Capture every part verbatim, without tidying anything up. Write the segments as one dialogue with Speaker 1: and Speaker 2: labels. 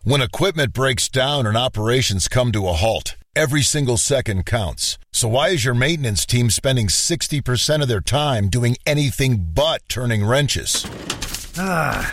Speaker 1: When equipment breaks down and operations come to a halt, every single second counts. So why is your maintenance team spending sixty percent of their time doing anything but turning wrenches? Ah.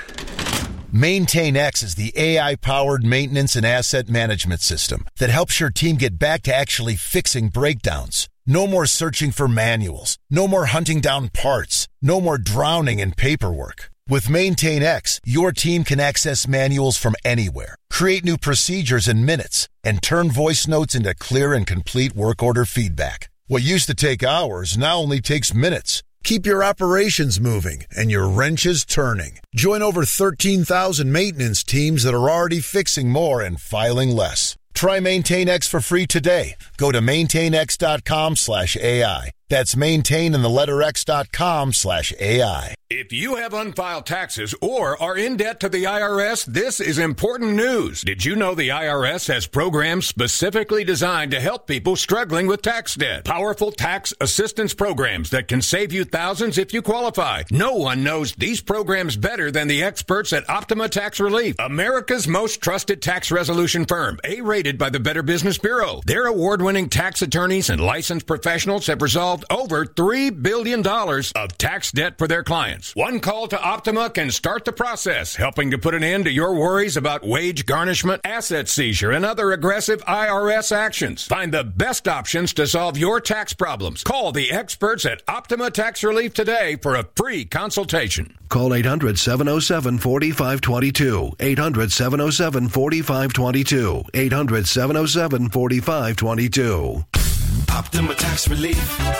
Speaker 1: MaintainX is the A I-powered maintenance and asset management system that helps your team get back to actually fixing breakdowns. No more searching for manuals. No more hunting down parts. No more drowning in paperwork. With MaintainX, your team can access manuals from anywhere, create new procedures in minutes, and turn voice notes into clear and complete work order feedback. What used to take hours now only takes minutes. Keep your operations moving and your wrenches turning. Join over thirteen thousand maintenance teams that are already fixing more and filing less. Try MaintainX for free today. Go to maintainx.com slash AI. That's maintain and the letter x.com slash AI.
Speaker 2: If you have unfiled taxes or are in debt to the I R S, this is important news. Did you know the I R S has programs specifically designed to help people struggling with tax debt? Powerful tax assistance programs that can save you thousands if you qualify. No one knows these programs better than the experts at Optima Tax Relief, America's most trusted tax resolution firm, A-rated by the Better Business Bureau. Their award-winning tax attorneys and licensed professionals have resolved over three billion dollars of tax debt for their clients. One call to Optima can start the process, helping to put an end to your worries about wage garnishment, asset seizure, and other aggressive I R S actions. Find the best options to solve your tax problems. Call the experts at Optima Tax Relief today for a free consultation.
Speaker 3: Call eight hundred, seven oh seven, four five two two. eight hundred, seven oh seven, four five two two. eight hundred, seven oh seven, four five two two.
Speaker 4: Optima Tax Relief.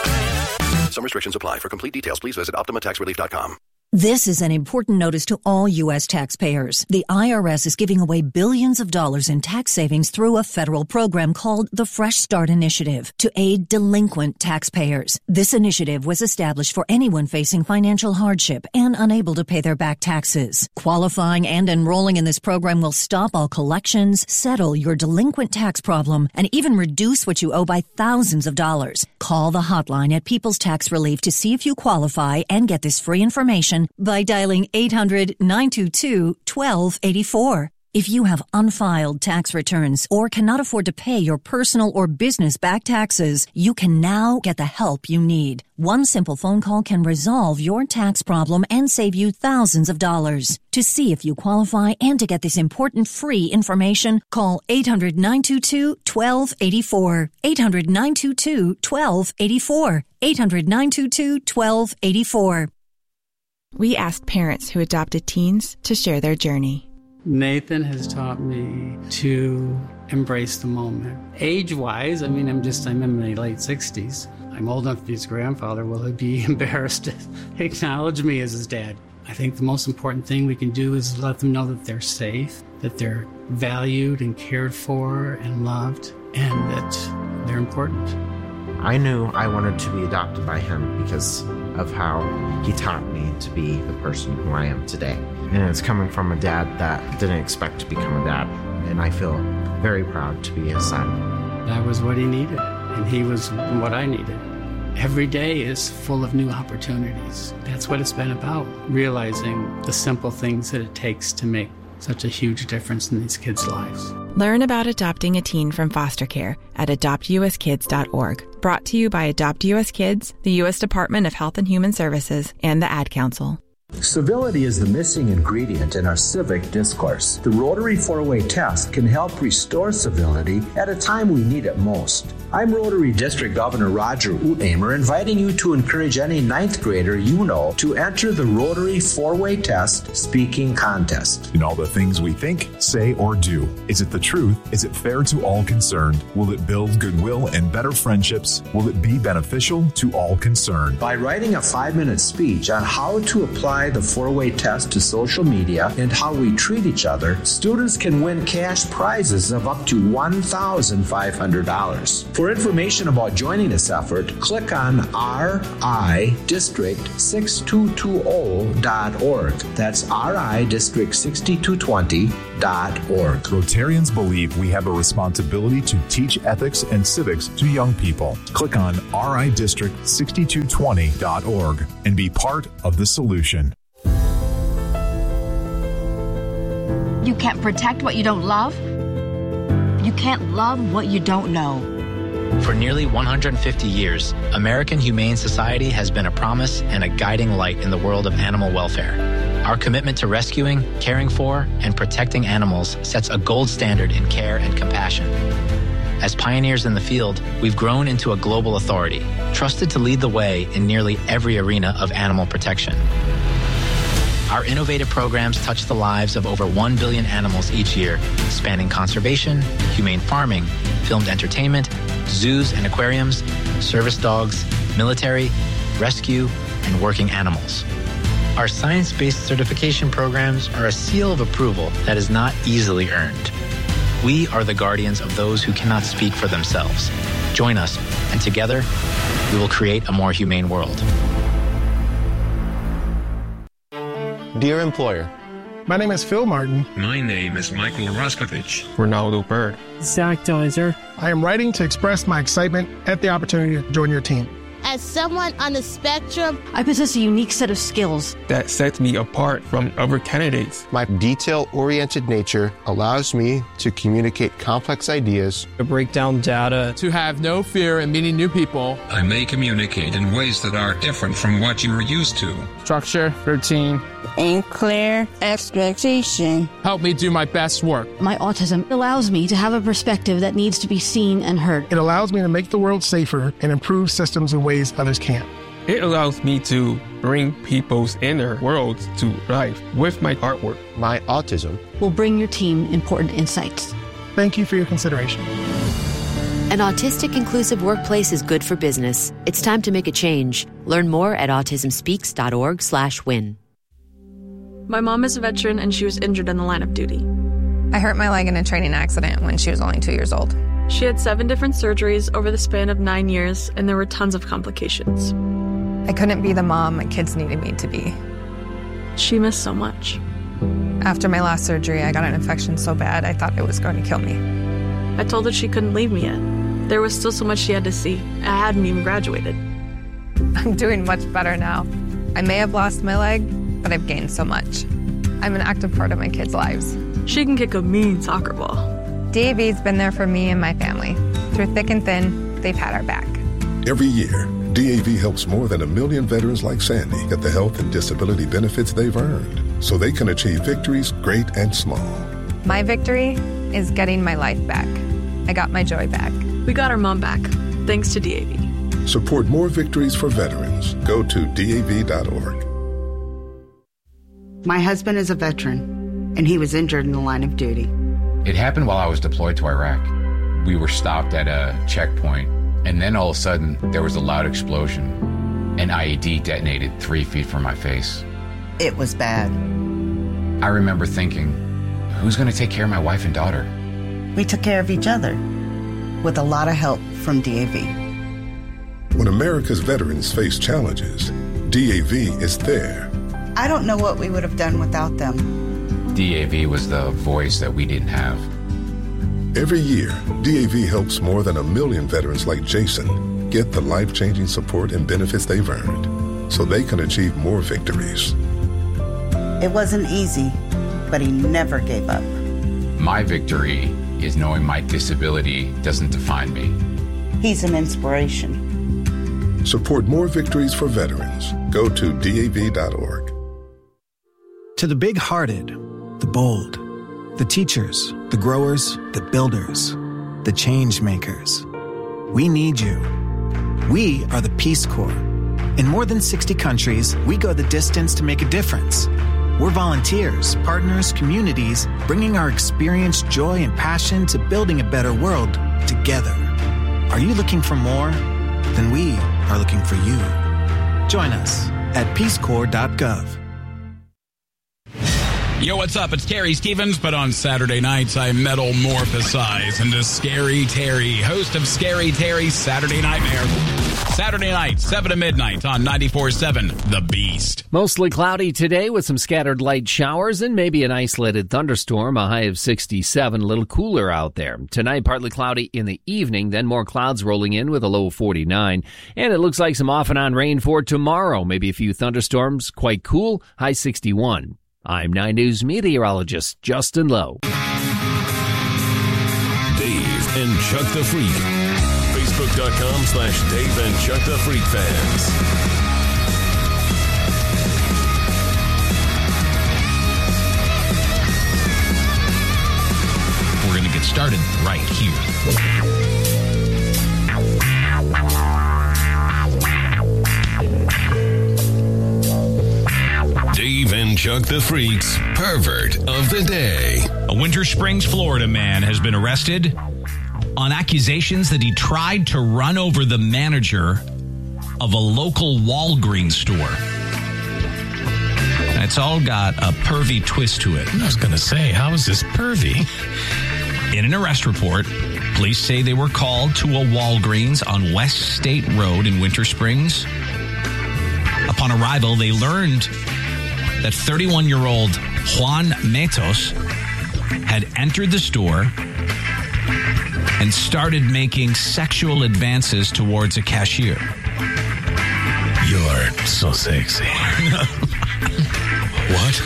Speaker 3: Some restrictions apply. For complete details, please visit optima tax relief dot com.
Speaker 5: This is an important notice to all U S taxpayers. The I R S is giving away billions of dollars in tax savings through a federal program called the Fresh Start Initiative to aid delinquent taxpayers. This initiative was established for anyone facing financial hardship and unable to pay their back taxes. Qualifying and enrolling in this program will stop all collections, settle your delinquent tax problem, and even reduce what you owe by thousands of dollars. Call the hotline at People's Tax Relief to see if you qualify and get this free information by dialing eight hundred, nine two two, one two eight four. If you have unfiled tax returns or cannot afford to pay your personal or business back taxes, you can now get the help you need. One simple phone call can resolve your tax problem and save you thousands of dollars. To see if you qualify and to get this important free information, call eight hundred, nine two two, one two eight four. eight hundred, nine two two, one two eight four. eight hundred, nine two two, one two eight four.
Speaker 6: We asked parents who adopted teens to share their journey.
Speaker 7: Nathan has taught me to embrace the moment. Age-wise, I mean, I'm just, I'm in my late sixties. I'm old enough to be his grandfather. Will he be embarrassed to acknowledge me as his dad? I think the most important thing we can do is let them know that they're safe, that they're valued and cared for and loved, and that they're important.
Speaker 8: I knew I wanted to be adopted by him because of how he taught me to be the person who I am today. And it's coming from a dad that didn't expect to become a dad. And I feel very proud to be his son.
Speaker 7: That was what he needed, and he was what I needed. Every day is full of new opportunities. That's what it's been about, realizing the simple things that it takes to make such a huge difference in these kids' lives.
Speaker 6: Learn about adopting a teen from foster care at adopt u s kids dot org. Brought to you by Adopt U S Kids, the U S Department of Health and Human Services, and the Ad Council.
Speaker 9: Civility is the missing ingredient in our civic discourse. The Rotary four-way test can help restore civility at a time we need it most. I'm Rotary District Governor Roger Utemer, inviting you to encourage any ninth grader you know to enter the Rotary four-way test speaking contest.
Speaker 10: In all the things we think, say, or do, is it the truth? Is it fair to all concerned? Will it build goodwill and better friendships? Will it be beneficial to all concerned?
Speaker 9: By writing a five-minute speech on how to apply the four-way test to social media and how we treat each other, students can win cash prizes of up to one thousand five hundred dollars. For information about joining this effort, click on r i district six two two zero dot org. That's r i district six two two zero dot org.
Speaker 10: Rotarians believe we have a responsibility to teach ethics and civics to young people. Click on r i district six two two zero dot org and be part of the solution.
Speaker 11: You can't protect what you don't love. You can't love what you don't know.
Speaker 12: For nearly one hundred fifty years, American Humane Society has been a promise and a guiding light in the world of animal welfare. Our commitment to rescuing, caring for, and protecting animals sets a gold standard in care and compassion. As pioneers in the field, we've grown into a global authority, trusted to lead the way in nearly every arena of animal protection. Our innovative programs touch the lives of over one billion animals each year, spanning conservation, humane farming, filmed entertainment, zoos and aquariums, service dogs, military, rescue, and working animals. Our science-based certification programs are a seal of approval that is not easily earned. We are the guardians of those who cannot speak for themselves. Join us, and together, we will create a more humane world.
Speaker 13: Dear employer,
Speaker 14: my name is Phil Martin.
Speaker 15: My name is Michael Roskovich.
Speaker 16: Ronaldo Bird.
Speaker 17: Zach Deiser.
Speaker 14: I am writing to express my excitement at the opportunity to join your team.
Speaker 18: As someone on the spectrum,
Speaker 19: I possess a unique set of skills
Speaker 16: that sets me apart from other candidates.
Speaker 13: My detail-oriented nature allows me to communicate complex ideas,
Speaker 17: to break down data,
Speaker 20: to have no fear in meeting new people.
Speaker 15: I may communicate in ways that are different from what you are used to.
Speaker 20: Structure, routine,
Speaker 21: and clear expectation.
Speaker 20: Help me do my best work.
Speaker 19: My autism allows me to have a perspective that needs to be seen and heard.
Speaker 14: It allows me to make the world safer and improve systems in ways others can't.
Speaker 16: It allows me to bring people's inner worlds to life with my artwork.
Speaker 13: My autism
Speaker 19: will bring your team important insights.
Speaker 14: Thank you for your consideration.
Speaker 22: An autistic inclusive workplace is good for business. It's time to make a change. Learn more at autism speaks dot org slash win.
Speaker 23: My mom is a veteran and she was injured in the line of duty.
Speaker 24: I hurt my leg in a training accident when she was only two years old.
Speaker 23: She had seven different surgeries over the span of nine years, and there were tons of complications.
Speaker 24: I couldn't be the mom my kids needed me to be.
Speaker 23: She missed so much.
Speaker 24: After my last surgery, I got an infection so bad I thought it was going to kill me.
Speaker 23: I told her she couldn't leave me yet. There was still so much she had to see. I hadn't even graduated.
Speaker 24: I'm doing much better now. I may have lost my leg, but I've gained so much. I'm an active part of my kids' lives.
Speaker 23: She can kick a mean soccer ball.
Speaker 24: D A V's been there for me and my family. Through thick and thin, they've had our back.
Speaker 25: Every year, D A V helps more than a million veterans like Sandy get the health and disability benefits they've earned so they can achieve victories great and small.
Speaker 24: My victory is getting my life back. I got my joy back.
Speaker 23: We got our mom back, thanks to D A V.
Speaker 25: Support more victories for veterans. Go to D A V dot org.
Speaker 26: My husband is a veteran, and he was injured in the line of duty.
Speaker 27: It happened while I was deployed to Iraq. We were stopped at a checkpoint, and then all of a sudden, there was a loud explosion. An I E D detonated three feet from my face.
Speaker 26: It was bad.
Speaker 27: I remember thinking, who's going to take care of my wife and daughter?
Speaker 26: We took care of each other, with a lot of help from D A V.
Speaker 25: When America's veterans face challenges, D A V is there.
Speaker 26: I don't know what we would have done without them.
Speaker 27: D A V was the voice that we didn't have.
Speaker 25: Every year, D A V helps more than a million veterans like Jason get the life-changing support and benefits they've earned so they can achieve more victories.
Speaker 26: It wasn't easy, but he never gave up.
Speaker 27: My victory is knowing my disability doesn't define me.
Speaker 26: He's an inspiration.
Speaker 25: Support more victories for veterans. Go to D A V dot org.
Speaker 28: To the big-hearted, the bold, the teachers, the growers, the builders, the change makers. We need you. We are the Peace Corps. In more than sixty countries, we go the distance to make a difference. We're volunteers, partners, communities, bringing our experience, joy, and passion to building a better world together. Are you looking for more? Then we are looking for you. Join us at peace corps dot gov.
Speaker 29: Yo, what's up? It's Terry Stevens, but on Saturday nights I metamorphosize into Scary Terry, host of Scary Terry's Saturday Nightmare. Saturday night, seven to midnight on ninety-four point seven The Beast.
Speaker 30: Mostly cloudy today with some scattered light showers and maybe an isolated thunderstorm, a high of sixty-seven, a little cooler out there. Tonight, partly cloudy in the evening, then more clouds rolling in with a low of forty-nine. And it looks like some off and on rain for tomorrow, maybe a few thunderstorms, quite cool, high sixty-one. I'm nine News meteorologist Justin Lowe.
Speaker 1: Dave and Chuck the Freak. Facebook.com slash Dave and Chuck the Freak fans.
Speaker 29: We're going to get started right here.
Speaker 1: Dave and Chuck the Freak's Pervert of the Day.
Speaker 29: A Winter Springs, Florida man has been arrested on accusations that he tried to run over the manager of a local Walgreens store. It's all got a pervy twist to it.
Speaker 2: I was going to say, how is this pervy?
Speaker 29: In an arrest report, police say they were called to a Walgreens on West State Road in Winter Springs. Upon arrival, they learned that thirty-one-year-old Juan Matos had entered the store and started making sexual advances towards a cashier.
Speaker 2: You're so sexy.
Speaker 29: What?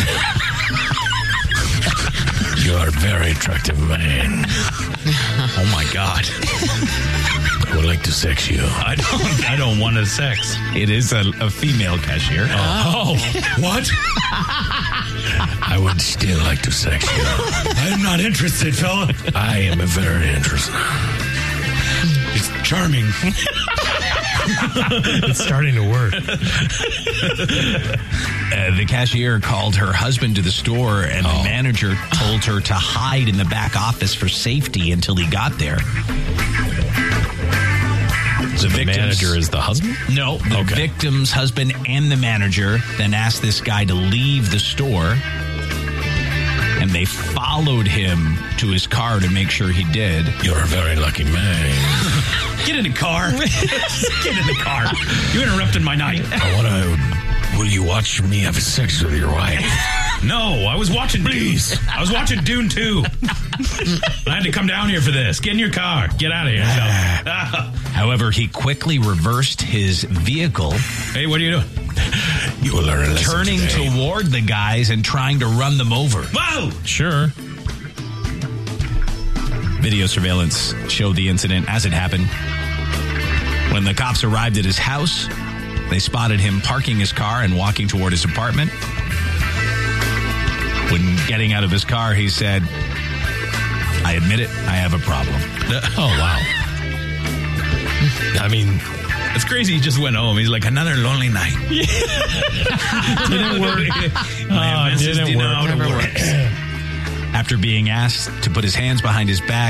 Speaker 2: You're a very attractive man.
Speaker 29: Oh my God.
Speaker 2: I would like to sex you.
Speaker 29: I don't I don't want to sex. It is a, a female cashier.
Speaker 2: Oh,
Speaker 29: oh. What?
Speaker 2: I would still like to sex you.
Speaker 29: I'm not interested, fella.
Speaker 2: I am very interested.
Speaker 29: It's charming.
Speaker 2: It's starting to work.
Speaker 29: Uh, the cashier called her husband to the store, and oh. the manager told her to hide in the back office for safety until he got there.
Speaker 2: The, the manager is the husband?
Speaker 29: No, the okay. victim's husband and the manager then asked this guy to leave the store, and they followed him to his car to make sure he did.
Speaker 2: You're a very lucky man.
Speaker 29: Get in the car. Get in the car. You interrupted my night.
Speaker 2: I want to... Will you watch me have sex with your wife?
Speaker 29: No, I was watching Please. Dune. I was watching Dune two. I had to come down here for this. Get in your car. Get out of here. However, he quickly reversed his vehicle. Hey, what are you doing?
Speaker 2: You will learn a lesson
Speaker 29: Turning
Speaker 2: today.
Speaker 29: toward the guys and trying to run them over. Whoa!
Speaker 2: Sure.
Speaker 29: Video surveillance showed the incident as it happened. When the cops arrived at his house, they spotted him parking his car and walking toward his apartment. When getting out of his car, he said, I admit it, I have a problem.
Speaker 2: Oh, wow. I mean,
Speaker 29: it's crazy. He just went home. He's like, another lonely night.
Speaker 2: Didn't work.
Speaker 29: My
Speaker 2: oh, didn't
Speaker 29: didn't
Speaker 2: work.
Speaker 29: Never works. After being asked to put his hands behind his back,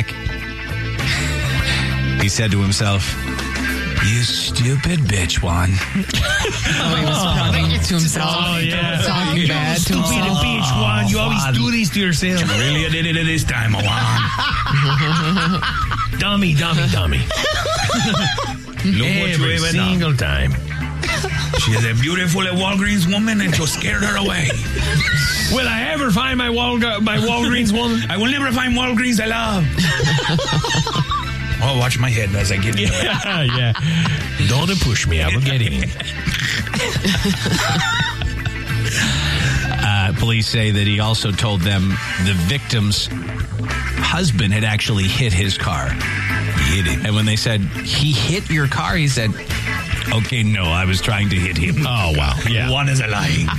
Speaker 29: he said to himself, you stupid bitch, Juan.
Speaker 3: Oh, he was talking to himself.
Speaker 2: Oh, yeah.
Speaker 3: Talking
Speaker 29: you
Speaker 3: bad to
Speaker 29: stupid
Speaker 3: himself.
Speaker 29: bitch, Juan. You always
Speaker 2: Juan.
Speaker 29: do this to yourself. You really did it this time, Juan.
Speaker 2: Dummy, dummy, dummy. Every single time.
Speaker 29: She's a beautiful Walgreens woman, and you'll scare her away.
Speaker 2: Will I ever find my, Walg- my Walgreens woman?
Speaker 29: I will never find Walgreens I love. Oh, watch my head as I get in.
Speaker 2: Yeah, yeah. Don't push me. I will get in.
Speaker 29: uh, police say that he also told them the victim's husband had actually hit his car. He hit him. And when they said, he hit your car, he said, okay, no, I was trying to hit him.
Speaker 2: Oh, wow. Yeah.
Speaker 29: One is a lie.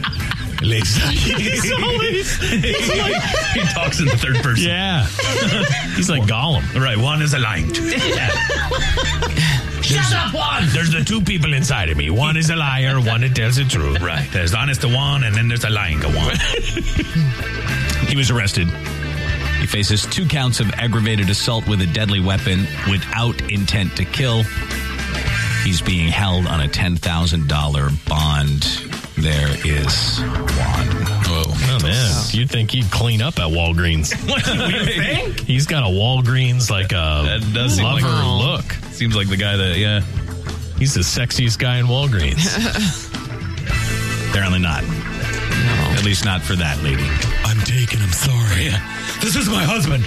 Speaker 2: He's always, he's like,
Speaker 29: he talks in the third person.
Speaker 2: Yeah. He's like Gollum.
Speaker 29: Right, one is a lying. Yeah. Shut up, one!
Speaker 2: There's the two people inside of me. One is a liar, one that tells the truth.
Speaker 29: Right. There's honest one, and then there's a lying one. He was arrested. He faces two counts of aggravated assault with a deadly weapon without intent to kill. He's being held on a ten thousand dollars bond. There is one.
Speaker 2: Whoa. Oh, man. You'd think he'd clean up at Walgreens.
Speaker 29: What do you think?
Speaker 2: He's got a Walgreens, like, a
Speaker 29: that does
Speaker 2: lover
Speaker 29: seem like,
Speaker 2: look.
Speaker 29: Seems like the guy that, yeah.
Speaker 2: He's the sexiest guy in Walgreens.
Speaker 29: Apparently not. No. At least not for that lady.
Speaker 2: I'm taken. I'm sorry.
Speaker 29: Yeah. This is my husband.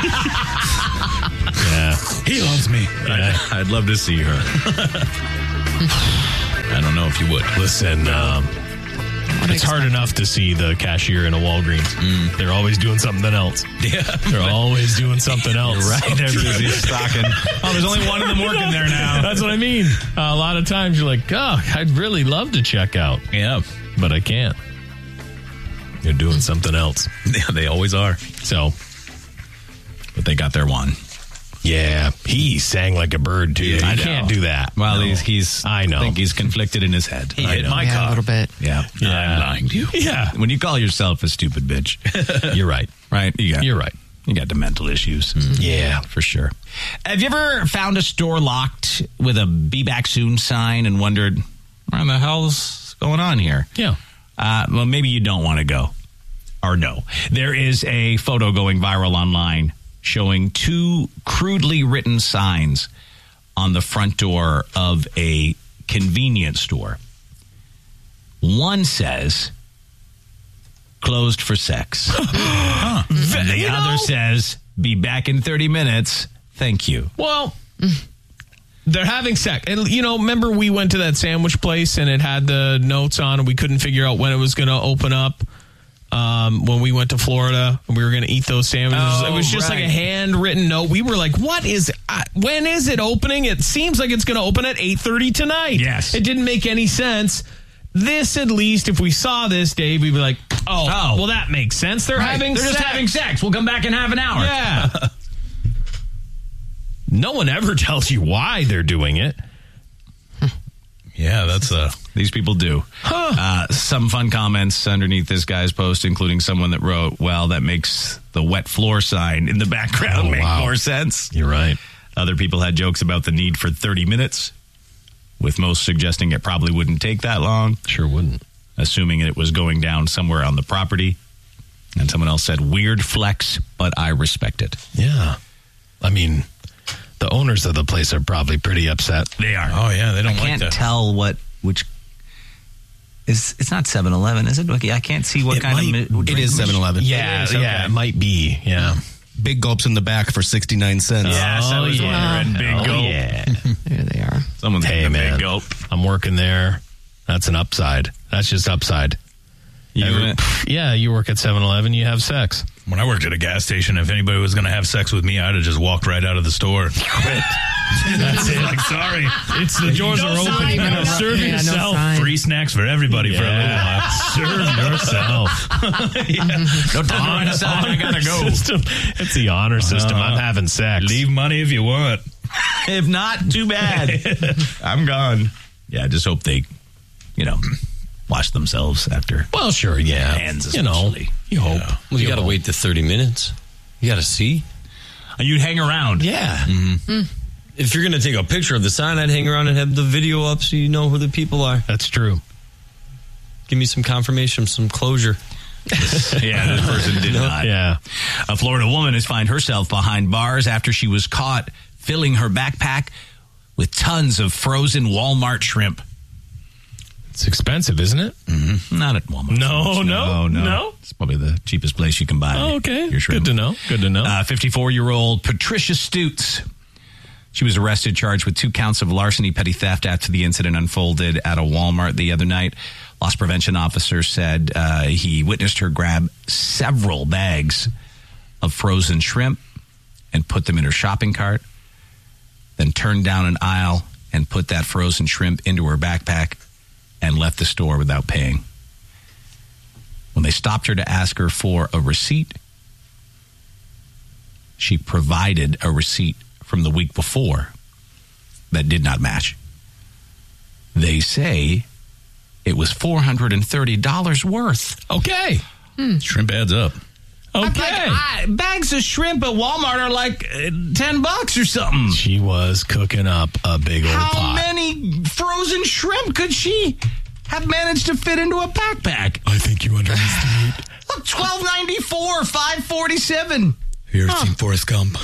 Speaker 2: Yeah.
Speaker 29: He loves me.
Speaker 2: Yeah.
Speaker 29: I'd, I'd love to see her. I don't know if you would.
Speaker 2: Listen, um, It's hard enough to see the cashier in a Walgreens. Mm. They're always doing something else.
Speaker 4: Yeah.
Speaker 2: They're always doing something else.
Speaker 4: You're right. They're busy stocking.
Speaker 29: Oh, there's only one of them working there now.
Speaker 2: That's what I mean. Uh, a lot of times you're like, oh, I'd really love to check out.
Speaker 4: Yeah.
Speaker 2: But I can't. They're doing something else.
Speaker 4: Yeah, they always are.
Speaker 2: So,
Speaker 4: but they got their one.
Speaker 2: Yeah, he sang like a bird too.
Speaker 4: Yeah,
Speaker 2: I can't do that.
Speaker 4: Well,
Speaker 2: no.
Speaker 4: he's, he's.
Speaker 2: I know.
Speaker 4: I think he's conflicted in his head.
Speaker 29: He hit my
Speaker 3: yeah,
Speaker 29: car
Speaker 3: a little bit.
Speaker 4: Yeah,
Speaker 2: yeah.
Speaker 4: I'm lying to you.
Speaker 2: Yeah,
Speaker 4: when you call yourself a stupid bitch,
Speaker 2: you're right.
Speaker 4: Right? You got,
Speaker 2: you're right.
Speaker 4: You got the mental issues.
Speaker 2: Mm. Yeah,
Speaker 4: for sure. Have you ever found a store locked with a "Be Back Soon" sign and wondered, "What the hell's going on here?"
Speaker 2: Yeah.
Speaker 4: Uh, well, maybe you don't want to go, or no. There is a photo going viral online showing two crudely written signs on the front door of a convenience store. One says, "Closed for sex." Huh. And the
Speaker 2: You
Speaker 4: other
Speaker 2: know?
Speaker 4: says, "Be back in thirty minutes. Thank you."
Speaker 2: Well, they're having sex. And, you know, remember we went to that sandwich place and it had the notes on and we couldn't figure out when it was going to open up. Um, when we went to Florida, we were going to eat those sandwiches.
Speaker 4: Oh,
Speaker 2: it was just
Speaker 4: right.
Speaker 2: like a handwritten note. We were like, what is, uh, when is it opening? It seems like it's going to open at eight thirty tonight.
Speaker 4: Yes.
Speaker 2: It didn't make any sense. This, at least, if we saw this, Dave, we'd be like, oh,
Speaker 4: Oh.
Speaker 2: well, that makes sense. They're
Speaker 4: Right.
Speaker 2: having
Speaker 4: They're
Speaker 2: sex.
Speaker 4: just having sex. We'll come back in half an hour.
Speaker 2: Yeah. No one ever tells you why they're doing it.
Speaker 4: Yeah, that's uh these people do.
Speaker 2: Huh.
Speaker 4: Uh, some fun comments underneath this guy's post, including someone that wrote, "Well, that makes the wet floor sign in the background
Speaker 2: Oh,
Speaker 4: make
Speaker 2: wow.
Speaker 4: more sense."
Speaker 2: You're right.
Speaker 4: Other people had jokes about the need for thirty minutes, with most suggesting it probably wouldn't take that long,
Speaker 2: Sure wouldn't.
Speaker 4: assuming it was going down somewhere on the property. And someone else said, "Weird flex, but I respect it."
Speaker 2: Yeah. I mean, the owners of the place are probably pretty upset.
Speaker 4: They are.
Speaker 29: Oh, yeah, they don't
Speaker 4: I
Speaker 29: like
Speaker 4: can't
Speaker 29: that.
Speaker 4: tell what, which, is it's not seven eleven, is it? I can't see what
Speaker 29: It
Speaker 4: kind
Speaker 29: might-
Speaker 4: of...
Speaker 29: it is seven eleven.
Speaker 2: Yeah,
Speaker 4: It is, okay.
Speaker 2: yeah, it might be. Yeah.
Speaker 29: Big gulps in the back for sixty-nine cents.
Speaker 4: Yes, I
Speaker 2: Oh,
Speaker 4: was
Speaker 2: yeah.
Speaker 4: wondering. Big
Speaker 2: Oh,
Speaker 4: gulp.
Speaker 2: yeah.
Speaker 3: There they are.
Speaker 4: Someone's
Speaker 2: Hey,
Speaker 4: getting a
Speaker 2: man.
Speaker 4: big gulp.
Speaker 2: I'm working there. That's an upside. That's just upside.
Speaker 4: You
Speaker 2: Ever-
Speaker 4: went-
Speaker 2: yeah, you work at seven eleven, you have sex.
Speaker 29: When I worked at a gas station, if anybody was going to have sex with me, I'd have just walked right out of the store.
Speaker 2: Quit. That's it. Like, sorry. It's the doors
Speaker 3: No
Speaker 2: are open.
Speaker 3: sign,
Speaker 2: You
Speaker 3: no
Speaker 2: gotta
Speaker 3: sign.
Speaker 2: serve
Speaker 3: Yeah, no
Speaker 2: yourself.
Speaker 3: sign.
Speaker 29: Free snacks for everybody for a little while.
Speaker 2: Serve yourself.
Speaker 29: Don't tell me
Speaker 2: Honor-
Speaker 29: to decide. I gotta go.
Speaker 2: System. It's the honor system. I'm having sex.
Speaker 29: Leave money if you want.
Speaker 4: If not, too bad. I'm gone. Yeah, just hope they, you know, wash themselves after.
Speaker 2: Well, sure, yeah.
Speaker 4: Hands
Speaker 2: you know,
Speaker 4: especially.
Speaker 2: you hope.
Speaker 29: Yeah.
Speaker 5: Well, you got to
Speaker 2: hope.
Speaker 5: wait the thirty minutes. You got to see.
Speaker 4: You'd hang around.
Speaker 2: Yeah.
Speaker 5: If you're going to take a picture of the sign, I'd hang around and have the video up so you know who the people are.
Speaker 2: That's true.
Speaker 5: Give me some confirmation, some closure.
Speaker 4: Yeah, this person did not.
Speaker 2: Yeah.
Speaker 4: A Florida woman has found herself behind bars after she was caught filling her backpack with tons of frozen Walmart shrimp.
Speaker 2: It's expensive, isn't it?
Speaker 4: Mm-hmm. Not at Walmart.
Speaker 2: No, no, no.
Speaker 4: It's probably the cheapest place you can buy.
Speaker 2: Oh, okay.
Speaker 4: your shrimp.
Speaker 2: Good to know. Good to know.
Speaker 4: Uh, fifty-four-year-old Patricia Stutz. She was arrested, charged with two counts of larceny, petty theft after the incident unfolded at a Walmart the other night. Loss prevention officer said uh, he witnessed her grab several bags of frozen shrimp and put them in her shopping cart, then turned down an aisle and put that frozen shrimp into her backpack and left the store without paying. When they stopped her to ask her for a receipt, she provided a receipt from the week before that did not match. They say it was four hundred thirty dollars worth.
Speaker 2: Okay.
Speaker 29: Shrimp adds up.
Speaker 2: Okay.
Speaker 4: Like, I, bags of shrimp at Walmart are like uh, ten bucks or something.
Speaker 2: She was cooking up a big old
Speaker 4: How
Speaker 2: pot.
Speaker 4: many frozen shrimp could she have managed to fit into a backpack?
Speaker 2: I think you underestimate.
Speaker 4: Look, twelve ninety four, five forty seven.
Speaker 29: Have you ever seen Forrest Gump?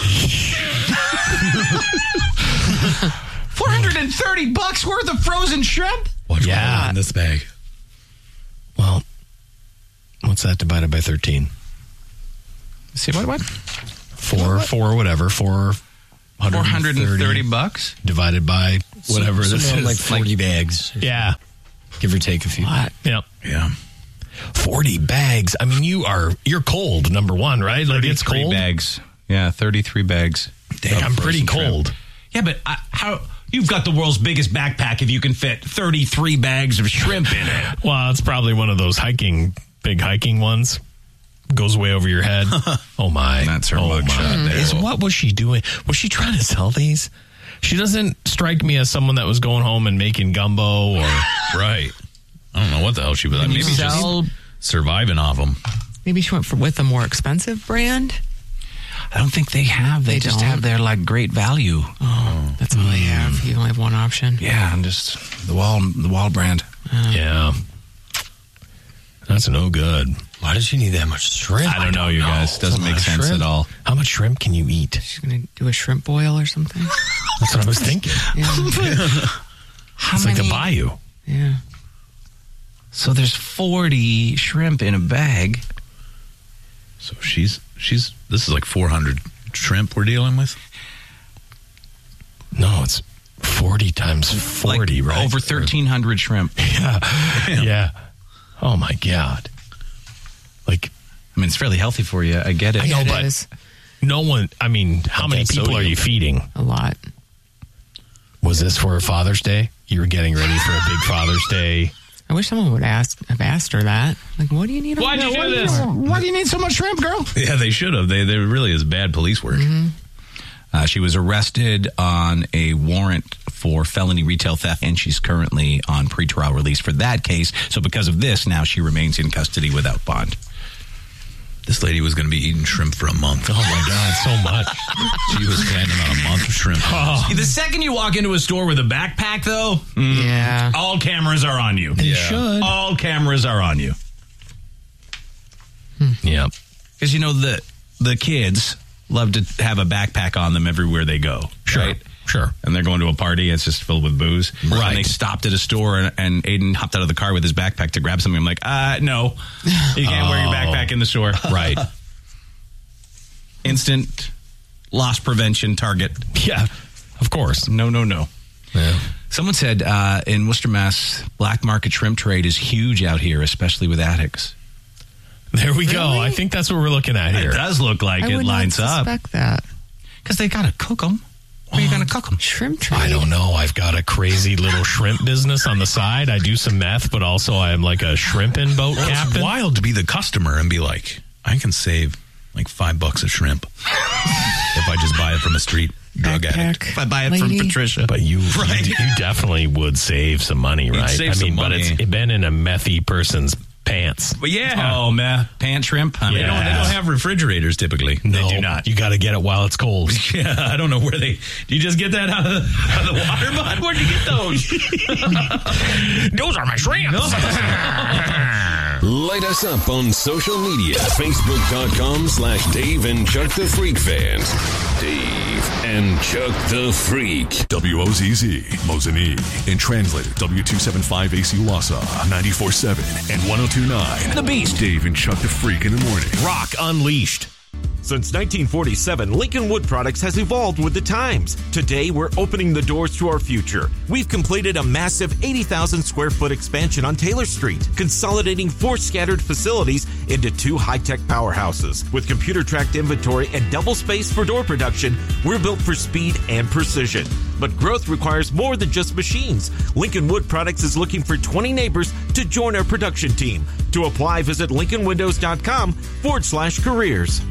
Speaker 4: Four hundred and thirty bucks worth of frozen shrimp.
Speaker 29: Watch
Speaker 2: Yeah.
Speaker 29: yeah. in this bag.
Speaker 2: Well, what's that divided by thirteen?
Speaker 4: See what? What?
Speaker 2: Four, what? four, whatever. Four
Speaker 4: Four hundred and thirty bucks
Speaker 2: divided by whatever
Speaker 5: so,
Speaker 2: this
Speaker 5: so
Speaker 2: is.
Speaker 5: like forty bags.
Speaker 2: Yeah.
Speaker 5: Give or take a few.
Speaker 2: What? Yep.
Speaker 29: Yeah.
Speaker 6: forty bags. I mean, you are, you're cold, number one, right? Like it's cold.
Speaker 4: bags. Yeah, thirty-three bags.
Speaker 6: Damn, I'm pretty cold.
Speaker 4: Shrimp. Yeah, but I, how... You've got the world's biggest backpack if you can fit thirty-three bags of shrimp in it.
Speaker 2: Well, it's probably one of those hiking, big hiking ones. Goes way over your head. Oh, my.
Speaker 4: That's her
Speaker 2: oh
Speaker 4: mugshot.
Speaker 2: Is, what was she doing? Was she trying to sell these? She doesn't strike me as someone that was going home and making gumbo or...
Speaker 7: Right. I don't know what the hell she was.
Speaker 3: Can
Speaker 7: Maybe
Speaker 3: you sell-
Speaker 7: just surviving off them.
Speaker 3: Maybe she went for, with a more expensive brand.
Speaker 4: I don't think they have. They,
Speaker 3: They
Speaker 4: just
Speaker 3: don't?
Speaker 4: have their, like, great value.
Speaker 3: Oh, that's all they have. You only have one option.
Speaker 4: Yeah, and just the wall, the wall brand.
Speaker 3: Uh,
Speaker 2: Yeah. That's no good.
Speaker 5: Why does she need that much shrimp?
Speaker 4: I don't know, you guys. Doesn't make sense
Speaker 2: shrimp.
Speaker 4: at all.
Speaker 2: How much shrimp can you eat?
Speaker 3: She's going to do a shrimp boil or something.
Speaker 2: That's what I was thinking.
Speaker 3: Yeah.
Speaker 4: How
Speaker 2: It's like
Speaker 4: many?
Speaker 2: the bayou.
Speaker 3: Yeah.
Speaker 4: So there's forty shrimp in a bag.
Speaker 7: So she's, she's, this is like four hundred shrimp we're dealing with.
Speaker 2: No, it's forty times forty,
Speaker 4: Like
Speaker 2: right?
Speaker 4: over thirteen hundred shrimp.
Speaker 2: Yeah. Yeah. Oh, my God. Like,
Speaker 4: I mean, it's fairly healthy for you. I get it.
Speaker 2: I know,
Speaker 3: It
Speaker 2: but
Speaker 3: is.
Speaker 2: no one, I mean, how
Speaker 6: But
Speaker 2: many
Speaker 6: that's
Speaker 2: people
Speaker 6: so
Speaker 2: are you feeding?
Speaker 3: A lot.
Speaker 2: Was this for Father's Day? You were getting ready for a big Father's Day.
Speaker 3: I wish someone would ask have asked her that. Like, what do you need? all
Speaker 2: Why'd
Speaker 3: that
Speaker 2: you do
Speaker 3: for?
Speaker 2: this?
Speaker 4: Why do you need so much shrimp, girl?
Speaker 7: Yeah, they should have. They, they really is bad police work.
Speaker 3: Mm-hmm.
Speaker 4: Uh, she was arrested on a warrant for felony retail theft, and she's currently on pretrial release for that case. So because of this, now she remains in custody without bond.
Speaker 7: This lady was going to be eating shrimp for a month.
Speaker 2: Oh, my God, so much.
Speaker 7: She was planning on a month of shrimp.
Speaker 2: Oh.
Speaker 4: The second you walk into a store with a backpack, though, mm,
Speaker 3: Yeah.
Speaker 4: all cameras are on you.
Speaker 2: You should.
Speaker 4: All cameras are on you.
Speaker 2: Yeah.
Speaker 4: Because, you know, the the kids love to have a backpack on them everywhere they go.
Speaker 2: Sure.
Speaker 4: Right?
Speaker 2: Sure.
Speaker 4: And they're going to a party, it's just filled with booze.
Speaker 2: Right.
Speaker 4: And they stopped at a store, and, and Aiden hopped out of the car with his backpack to grab something. I'm like, uh, no. You can't wear your
Speaker 2: Oh.
Speaker 4: backpack in the store.
Speaker 2: Right.
Speaker 4: Instant loss prevention target.
Speaker 2: Yeah, of course.
Speaker 4: No, no, no.
Speaker 2: Yeah.
Speaker 4: Someone said uh, in Worcester, Mass, black market shrimp trade is huge out here, especially with addicts.
Speaker 2: There we go.
Speaker 3: Really?
Speaker 2: I think that's what we're looking at here.
Speaker 4: It does look like
Speaker 3: I
Speaker 4: it
Speaker 3: would
Speaker 4: lines
Speaker 3: not
Speaker 4: up.
Speaker 3: suspect that.
Speaker 4: Because they got to cook them. Where are you going to cook them?
Speaker 3: Shrimp trade.
Speaker 2: I don't know. I've got a crazy little shrimp business on the side. I do some meth, but also I'm like a shrimping boat
Speaker 7: Well,
Speaker 2: captain.
Speaker 7: it's wild to be the customer and be like, I can save like five bucks a shrimp if I just buy it from a street drug addict.
Speaker 4: If I buy it
Speaker 3: Lady.
Speaker 4: from Patricia.
Speaker 2: But you,
Speaker 4: Right.
Speaker 2: you, you definitely would save some money, right?
Speaker 7: save
Speaker 2: I
Speaker 7: some
Speaker 2: mean, but
Speaker 7: money.
Speaker 2: it's been in a methy person's pants.
Speaker 7: But yeah.
Speaker 4: Oh, man. Pant shrimp? Huh?
Speaker 7: They, don't, they don't have refrigerators typically.
Speaker 2: No,
Speaker 7: They do not.
Speaker 2: You got to get it while it's cold.
Speaker 7: Yeah, I don't know where they. Do you just get that out of the, out of the water bud? Where'd you get those?
Speaker 2: Those are my shrimps.
Speaker 1: Light us up on social media. Facebook.com slash Dave and Chuck the Freak Fans. Dave and Chuck the Freak.
Speaker 8: W O Z Z, Mosinee. And translated W two seventy-five A C Wausau, ninety-four point seven and one oh two point nine.
Speaker 2: The Beast.
Speaker 8: Dave and Chuck the Freak in the morning.
Speaker 2: Rock Unleashed.
Speaker 9: Since nineteen forty-seven, Lincoln Wood Products has evolved with the times. Today, we're opening the doors to our future. We've completed a massive eighty thousand square foot expansion on Taylor Street, consolidating four scattered facilities into two high-tech powerhouses. With computer-tracked inventory and double space for door production, we're built for speed and precision. But growth requires more than just machines. Lincoln Wood Products is looking for twenty neighbors to join our production team. To apply, visit lincoln windows dot com forward slash careers.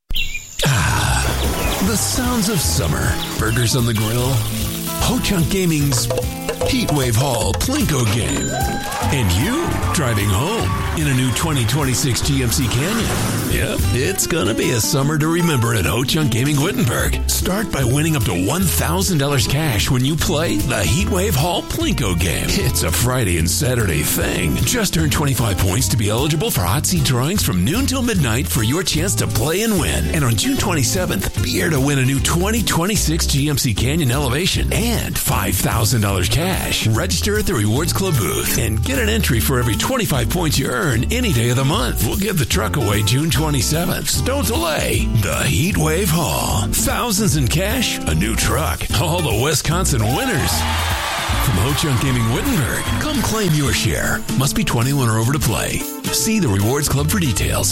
Speaker 1: Ah, the sounds of summer. Burgers on the grill. Ho-Chunk Gaming's Heatwave Hall Plinko game. And you driving home in a new twenty twenty-six G M C Canyon. Yep, it's gonna be a summer to remember at Ho-Chunk Gaming Wittenberg. Start by winning up to one thousand dollars cash when you play the Heatwave Hall Plinko game. It's a Friday and Saturday thing. Just earn twenty-five points to be eligible for hot seat drawings from noon till midnight for your chance to play and win. And on June twenty-seventh, be here to win a new twenty twenty-six G M C Canyon Elevation and five thousand dollars cash. Register at the Rewards Club booth and get an entry for every twenty-five points you earn any day of the month. We'll give the truck away June twenty-seventh. So don't delay. The Heatwave Hall. Thousands in cash, a new truck. All the Wisconsin winners. From Ho-Chunk Gaming Wittenberg, come claim your share. Must be twenty-one or over to play. See the Rewards Club for details.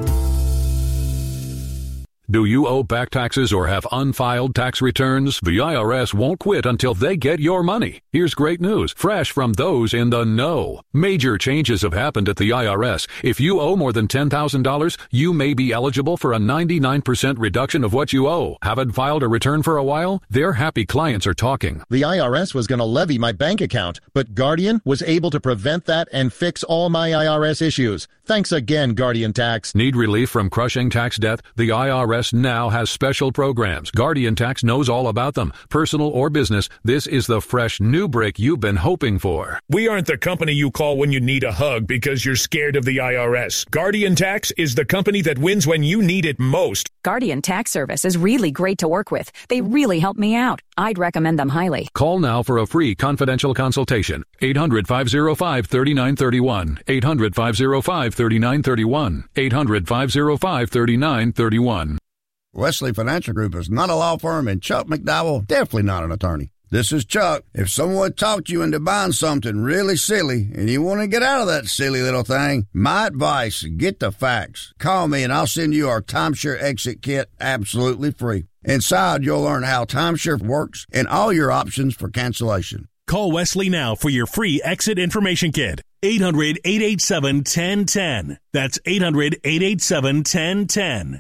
Speaker 10: Do you owe back taxes or have unfiled tax returns? The I R S won't quit until they get your money. Here's great news, fresh from those in the know. Major changes have happened at the I R S. If you owe more than ten thousand dollars, you may be eligible for a ninety-nine percent reduction of what you owe. Haven't filed a return for a while? Their happy clients are talking.
Speaker 11: The I R S was going to levy my bank account, but Guardian was able to prevent that and fix all my I R S issues. Thanks again, Guardian Tax.
Speaker 10: Need relief from crushing tax debt? The I R S now has special programs. Guardian Tax knows all about them. Personal or business, this is the fresh new break you've been hoping for.
Speaker 12: We aren't the company you call when you need a hug because you're scared of the I R S. Guardian Tax is the company that wins when you need it most.
Speaker 13: Guardian Tax Service is really great to work with. They really helped me out. I'd recommend them highly.
Speaker 10: Call now for a free confidential consultation. eight hundred, five oh five, three nine three one. eight hundred, five oh five, three nine three one. eight hundred, five oh five, three nine three one.
Speaker 15: Wesley Financial Group is not a law firm, and Chuck McDowell definitely not an attorney. This is Chuck. If someone talked you into buying something really silly and you want to get out of that silly little thing, my advice, get the facts. Call me and I'll send you our timeshare exit kit absolutely free. Inside, you'll learn how timeshare works and all your options for cancellation.
Speaker 16: Call Wesley now for your free exit information kit. eight hundred, eight eight seven, one zero one zero. That's eight hundred, eight eight seven, one zero one zero.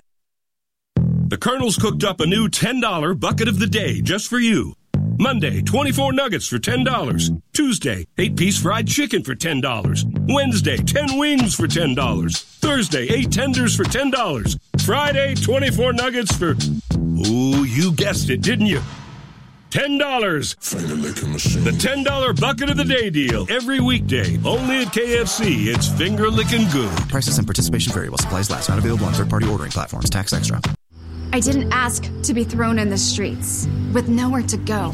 Speaker 17: The Colonel's cooked up a new ten dollar bucket of the day just for you. Monday, twenty-four nuggets for ten dollars. Tuesday, eight-piece fried chicken for ten dollars. Wednesday, ten wings for ten dollars. Thursday, eight tenders for ten dollars. Friday, twenty-four nuggets for... Ooh, you guessed it, didn't you? ten dollars. The ten dollar bucket of the day deal. Every weekday, only at K F C. It's finger-licking good.
Speaker 18: Prices and participation vary while supplies last. Not available on third-party ordering platforms. Tax extra.
Speaker 20: I didn't ask to be thrown in the streets with nowhere to go.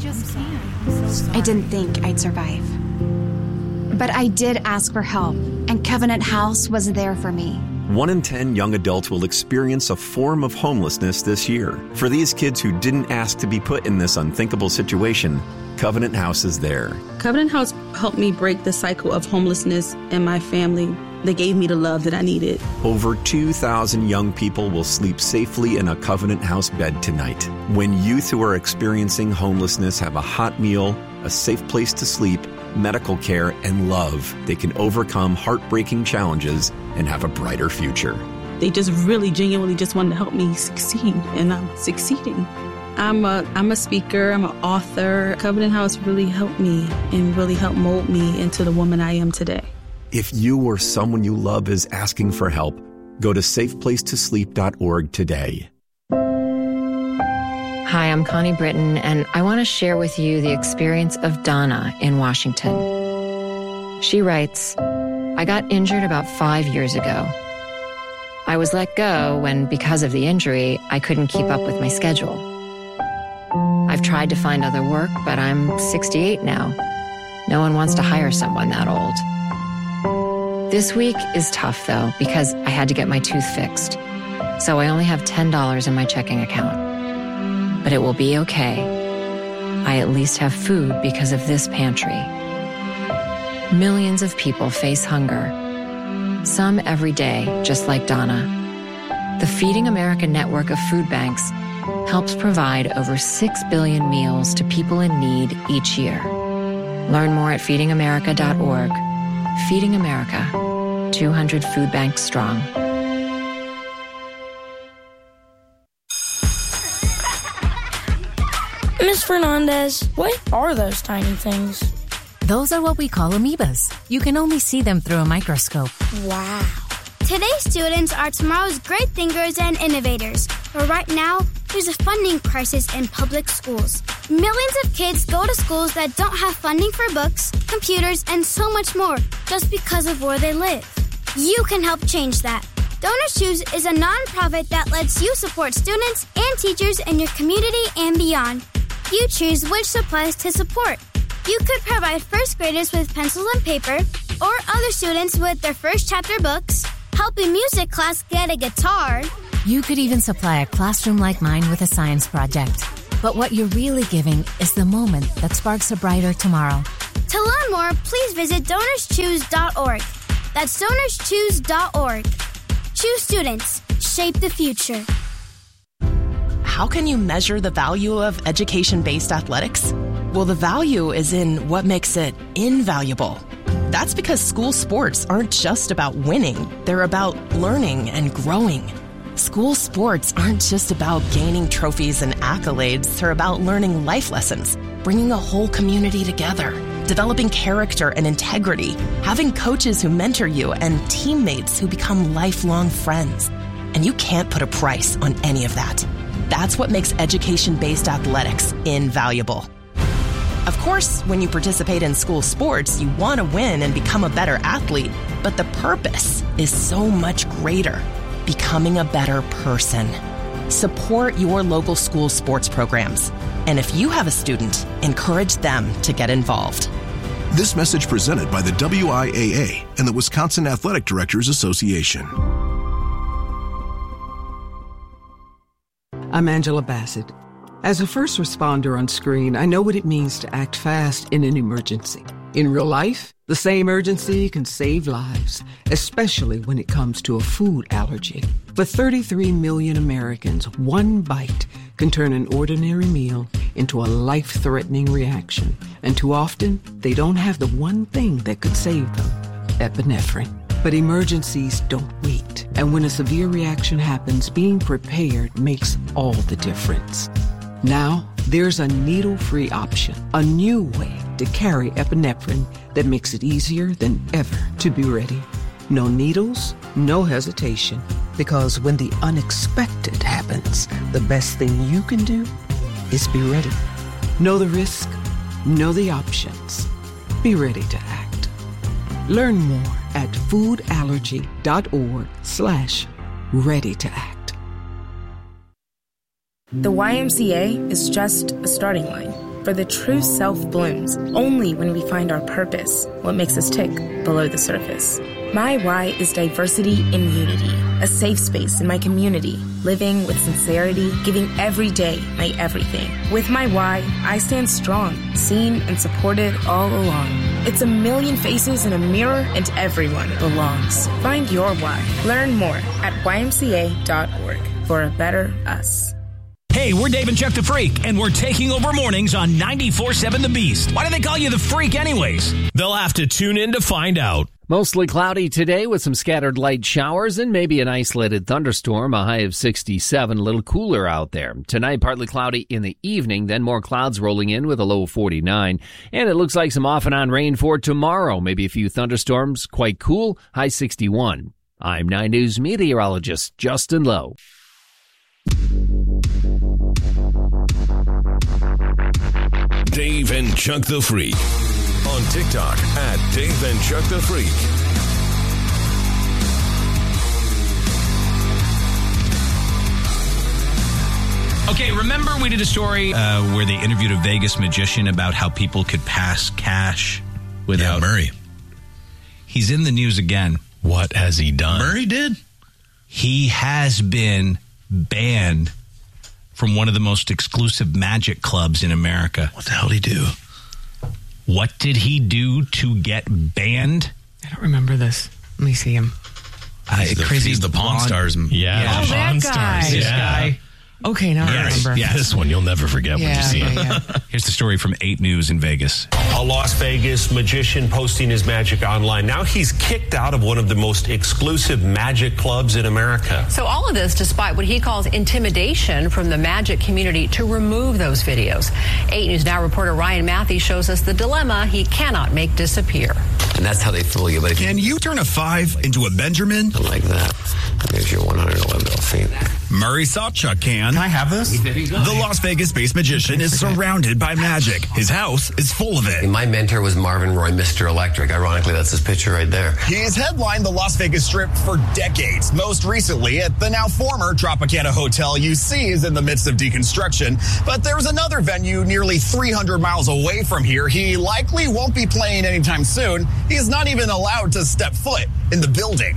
Speaker 20: I didn't think I'd survive. But I did ask for help, and Covenant House was there for me.
Speaker 21: One in ten young adults will experience a form of homelessness this year. For these kids who didn't ask to be put in this unthinkable situation, Covenant House is there.
Speaker 31: Covenant House helped me break the cycle of homelessness in my family. They gave me the love that I needed.
Speaker 21: Over two thousand young people will sleep safely in a Covenant House bed tonight. When youth who are experiencing homelessness have a hot meal, a safe place to sleep, medical care, and love, they can overcome heartbreaking challenges and have a brighter future.
Speaker 31: They just really genuinely just wanted to help me succeed, and I'm succeeding. I'm a I'm a speaker, I'm an author. Covenant House really helped me and really helped mold me into the woman I am today.
Speaker 21: If you or someone you love is asking for help, go to safe place to sleep dot org today.
Speaker 32: Hi, I'm Connie Britton, and I want to share with you the experience of Donna in Washington. She writes, I got injured about five years ago. I was let go when, because of the injury, I couldn't keep up with my schedule. I've tried to find other work, but I'm sixty-eight now. No one wants to hire someone that old. This week is tough, though, because I had to get my tooth fixed. So I only have ten dollars in my checking account. But it will be okay. I at least have food because of this pantry. Millions of people face hunger. Some every day, just like Donna. The Feeding America network of food banks helps provide over six billion meals to people in need each year. Learn more at feeding america dot org. Feeding America, two hundred food banks strong.
Speaker 33: Miss Fernandez, what are those tiny things?
Speaker 34: Those are what we call amoebas. You can only see them through a microscope.
Speaker 33: Wow.
Speaker 35: Today's students are tomorrow's great thinkers and innovators. But right now, there's a funding crisis in public schools. Millions of kids go to schools that don't have funding for books, computers, and so much more just because of where they live. You can help change that. DonorsChoose is a nonprofit that lets you support students and teachers in your community and beyond. You choose which supplies to support. You could provide first graders with pencils and paper, or other students with their first chapter books, help a music class get a guitar.
Speaker 34: You could even supply a classroom like mine with a science project. But what you're really giving is the moment that sparks a brighter tomorrow.
Speaker 35: To learn more, please visit donors choose dot org. That's donors choose dot org. Choose students. Shape the future.
Speaker 3: How can you measure the value of education-based athletics? Well, the value is in what makes it invaluable. That's because school sports aren't just about winning. They're about learning and growing. School sports aren't just about gaining trophies and accolades. They're about learning life lessons, bringing a whole community together, developing character and integrity, having coaches who mentor you, and teammates who become lifelong friends. And you can't put a price on any of that. That's what makes education-based athletics invaluable. Of course, when you participate in school sports, you want to win and become a better athlete, but the purpose is so much greater: becoming a better person. Support your local school sports programs. And if you have a student, encourage them to get involved.
Speaker 4: This message presented by the W I A A and the Wisconsin Athletic Directors Association.
Speaker 5: I'm Angela Bassett. As a first responder on screen, I know what it means to act fast in an emergency. In real life, the same urgency can save lives, especially when it comes to a food allergy. For thirty-three million Americans, one bite can turn an ordinary meal into a life-threatening reaction. And too often, they don't have the one thing that could save them: epinephrine. But emergencies don't wait. And when a severe reaction happens, being prepared makes all the difference. Now, there's a needle-free option, a new way to carry epinephrine that makes it easier than ever to be ready. No needles, no hesitation, because when the unexpected happens, the best thing you can do is be ready. Know the risk, know the options. Be ready to act. Learn more at foodallergy.org slash ready to act.
Speaker 6: The Y M C A is just a starting line. For the true self blooms only when we find our purpose, what makes us tick below the surface. My why is diversity in unity, a safe space in my community, living with sincerity, giving every day my everything. With my why, I stand strong, seen and supported all along. It's a million faces in a mirror and everyone belongs. Find your why. Learn more at Y M C A dot org for a better us.
Speaker 14: Hey, we're Dave and Chuck the Freak, and we're taking over mornings on ninety-four seven The Beast. Why do they call you the Freak anyways?
Speaker 2: They'll have to tune in to find out.
Speaker 19: Mostly cloudy today with some scattered light showers and maybe an isolated thunderstorm, a high of sixty-seven, a little cooler out there. Tonight, partly cloudy in the evening, then more clouds rolling in with a low of forty-nine. And it looks like some off and on rain for tomorrow, maybe a few thunderstorms, quite cool, high sixty-one. I'm nine News meteorologist Justin Lowe.
Speaker 8: Dave and Chuck the Freak. On TikTok at Dave and Chuck the Freak.
Speaker 7: Okay, remember we did a story uh, where they interviewed a Vegas magician about how people could pass cash without... Yeah, Murray. He's in the news again.
Speaker 2: What has he done?
Speaker 7: Murray did? He has been banned from one of the most exclusive magic clubs in America.
Speaker 2: What the hell did he do?
Speaker 7: What did he do to get banned?
Speaker 22: I don't remember this. Let me see him.
Speaker 7: Uh,
Speaker 2: he's the,
Speaker 7: crazy
Speaker 2: he's the Pawn Stars.
Speaker 7: Yeah,
Speaker 22: yeah. Oh,
Speaker 7: the Pawn
Speaker 22: that guy.
Speaker 7: Stars.
Speaker 22: This
Speaker 7: Yeah.
Speaker 22: guy. Okay, now
Speaker 7: yes,
Speaker 22: I remember.
Speaker 7: Yes.
Speaker 2: This one you'll never forget
Speaker 22: yeah,
Speaker 2: when you see
Speaker 22: yeah,
Speaker 2: it.
Speaker 22: Yeah.
Speaker 7: Here's the story from eight News in Vegas.
Speaker 23: A Las Vegas magician posting his magic online. Now he's kicked out of one of the most exclusive magic clubs in America.
Speaker 24: So all of this despite what he calls intimidation from the magic community to remove those videos. eight News Now reporter Ryan Matthews shows us the dilemma he cannot make disappear.
Speaker 25: And that's how they fool you. But if
Speaker 26: Can you turn a five into a Benjamin?
Speaker 25: like that, there's your one hundred eleven dollar fee.
Speaker 26: Murray Sawchuk can.
Speaker 25: Can I have this?
Speaker 26: The Las Vegas-based magician is surrounded by magic. His house is full of it.
Speaker 25: My mentor was Marvin Roy, Mister Electric. Ironically, that's his picture right there.
Speaker 26: He's headlined the Las Vegas Strip for decades, most recently at the now former Tropicana Hotel you see is in the midst of deconstruction. But there's another venue nearly three hundred miles away from here he likely won't be playing anytime soon. He's not even allowed to step foot in the building.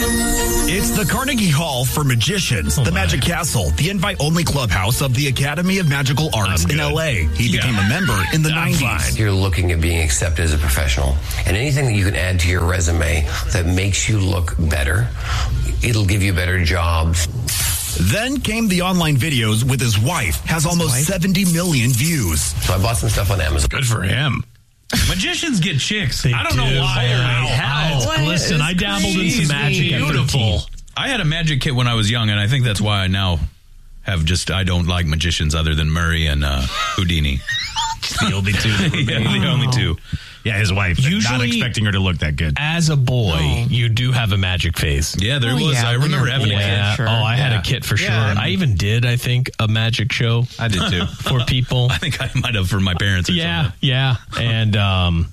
Speaker 26: It's the Carnegie Hall for Magicians,
Speaker 1: oh
Speaker 26: the Magic Castle, the invite-only clubhouse of the Academy of Magical Arts in L A. He yeah. became a member in the I'm nineties.
Speaker 25: Fine. You're looking at being accepted as a professional, and anything that you can add to your resume that makes you look better, it'll give you better jobs.
Speaker 26: Then came the online videos with his wife, has almost wife? seventy million views.
Speaker 25: So I bought some stuff on Amazon.
Speaker 7: Good for him. Magicians get chicks.
Speaker 2: They
Speaker 7: I don't
Speaker 2: do.
Speaker 7: know why or how.
Speaker 2: how. Listen, I dabbled in some magic.
Speaker 7: Beautiful. I had a magic kit when I was young, and I think that's why I now have just, I don't like magicians other than Murray and uh, Houdini.
Speaker 1: The only two.
Speaker 7: yeah, the only two.
Speaker 1: Yeah, his wife. Usually, not expecting her to look that good.
Speaker 2: As a boy, oh. you do have a magic face.
Speaker 7: Yeah, there oh, was.
Speaker 22: Yeah,
Speaker 7: I remember having a
Speaker 2: yeah.
Speaker 7: kit.
Speaker 2: Sure. Oh, I had yeah. a kit for sure. Yeah. I even did, I think, a magic show.
Speaker 7: I did too.
Speaker 2: For people.
Speaker 7: I think I might have for my parents or
Speaker 2: yeah,
Speaker 7: something.
Speaker 2: Yeah, and, um,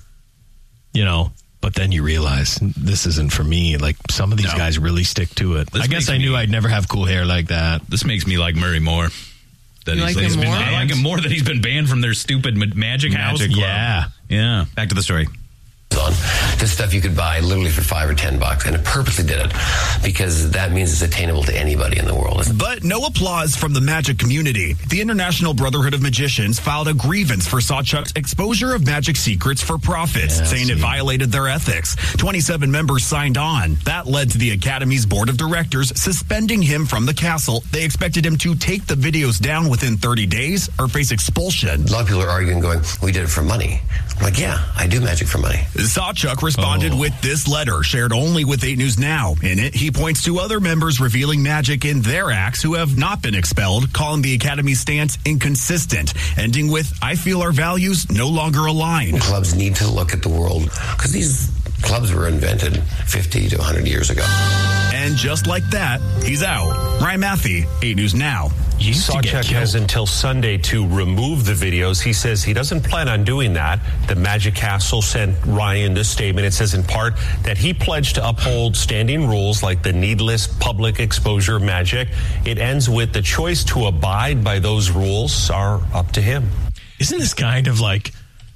Speaker 2: you know, but then you realize this isn't for me. Like, some of these no. guys really stick to it. This I guess I knew me, I'd never have cool hair like that.
Speaker 7: This makes me like Murray more. That
Speaker 22: you
Speaker 7: he's,
Speaker 22: like
Speaker 7: he's
Speaker 22: him
Speaker 7: been,
Speaker 22: more?
Speaker 7: I like him more that he's been banned from their stupid magic, magic house. Club.
Speaker 2: Yeah.
Speaker 7: Yeah. Back to the story.
Speaker 25: On this stuff you could buy literally for five or ten bucks, and it purposely did it because that means it's attainable to anybody in the world.
Speaker 26: But no applause from the magic community. The International Brotherhood of Magicians filed a grievance for Sawchuk's exposure of magic secrets for profits, yeah, saying it violated their ethics. twenty-seven members signed on. That led to the Academy's board of directors suspending him from the castle. They expected him to take the videos down within thirty days or face expulsion.
Speaker 25: A lot of people are arguing, going, we did it for money. I'm like, yeah, I do magic for money.
Speaker 26: Sawchuk responded oh. with this letter, shared only with eight News Now. In it, he points to other members revealing magic in their acts who have not been expelled, calling the Academy's stance inconsistent, ending with, I feel our values no longer align.
Speaker 25: Clubs need to look at the world, because these clubs were invented fifty to one hundred years ago.
Speaker 26: And just like that, he's out. Ryan Matthey, eight News Now.
Speaker 23: Sawchuk has until Sunday to remove the videos. He says he doesn't plan on doing that. The Magic Castle sent Ryan this statement. It says in part that he pledged to uphold standing rules like the needless public exposure of magic. It ends with the choice to abide by those rules are up to him.
Speaker 2: Isn't this kind of like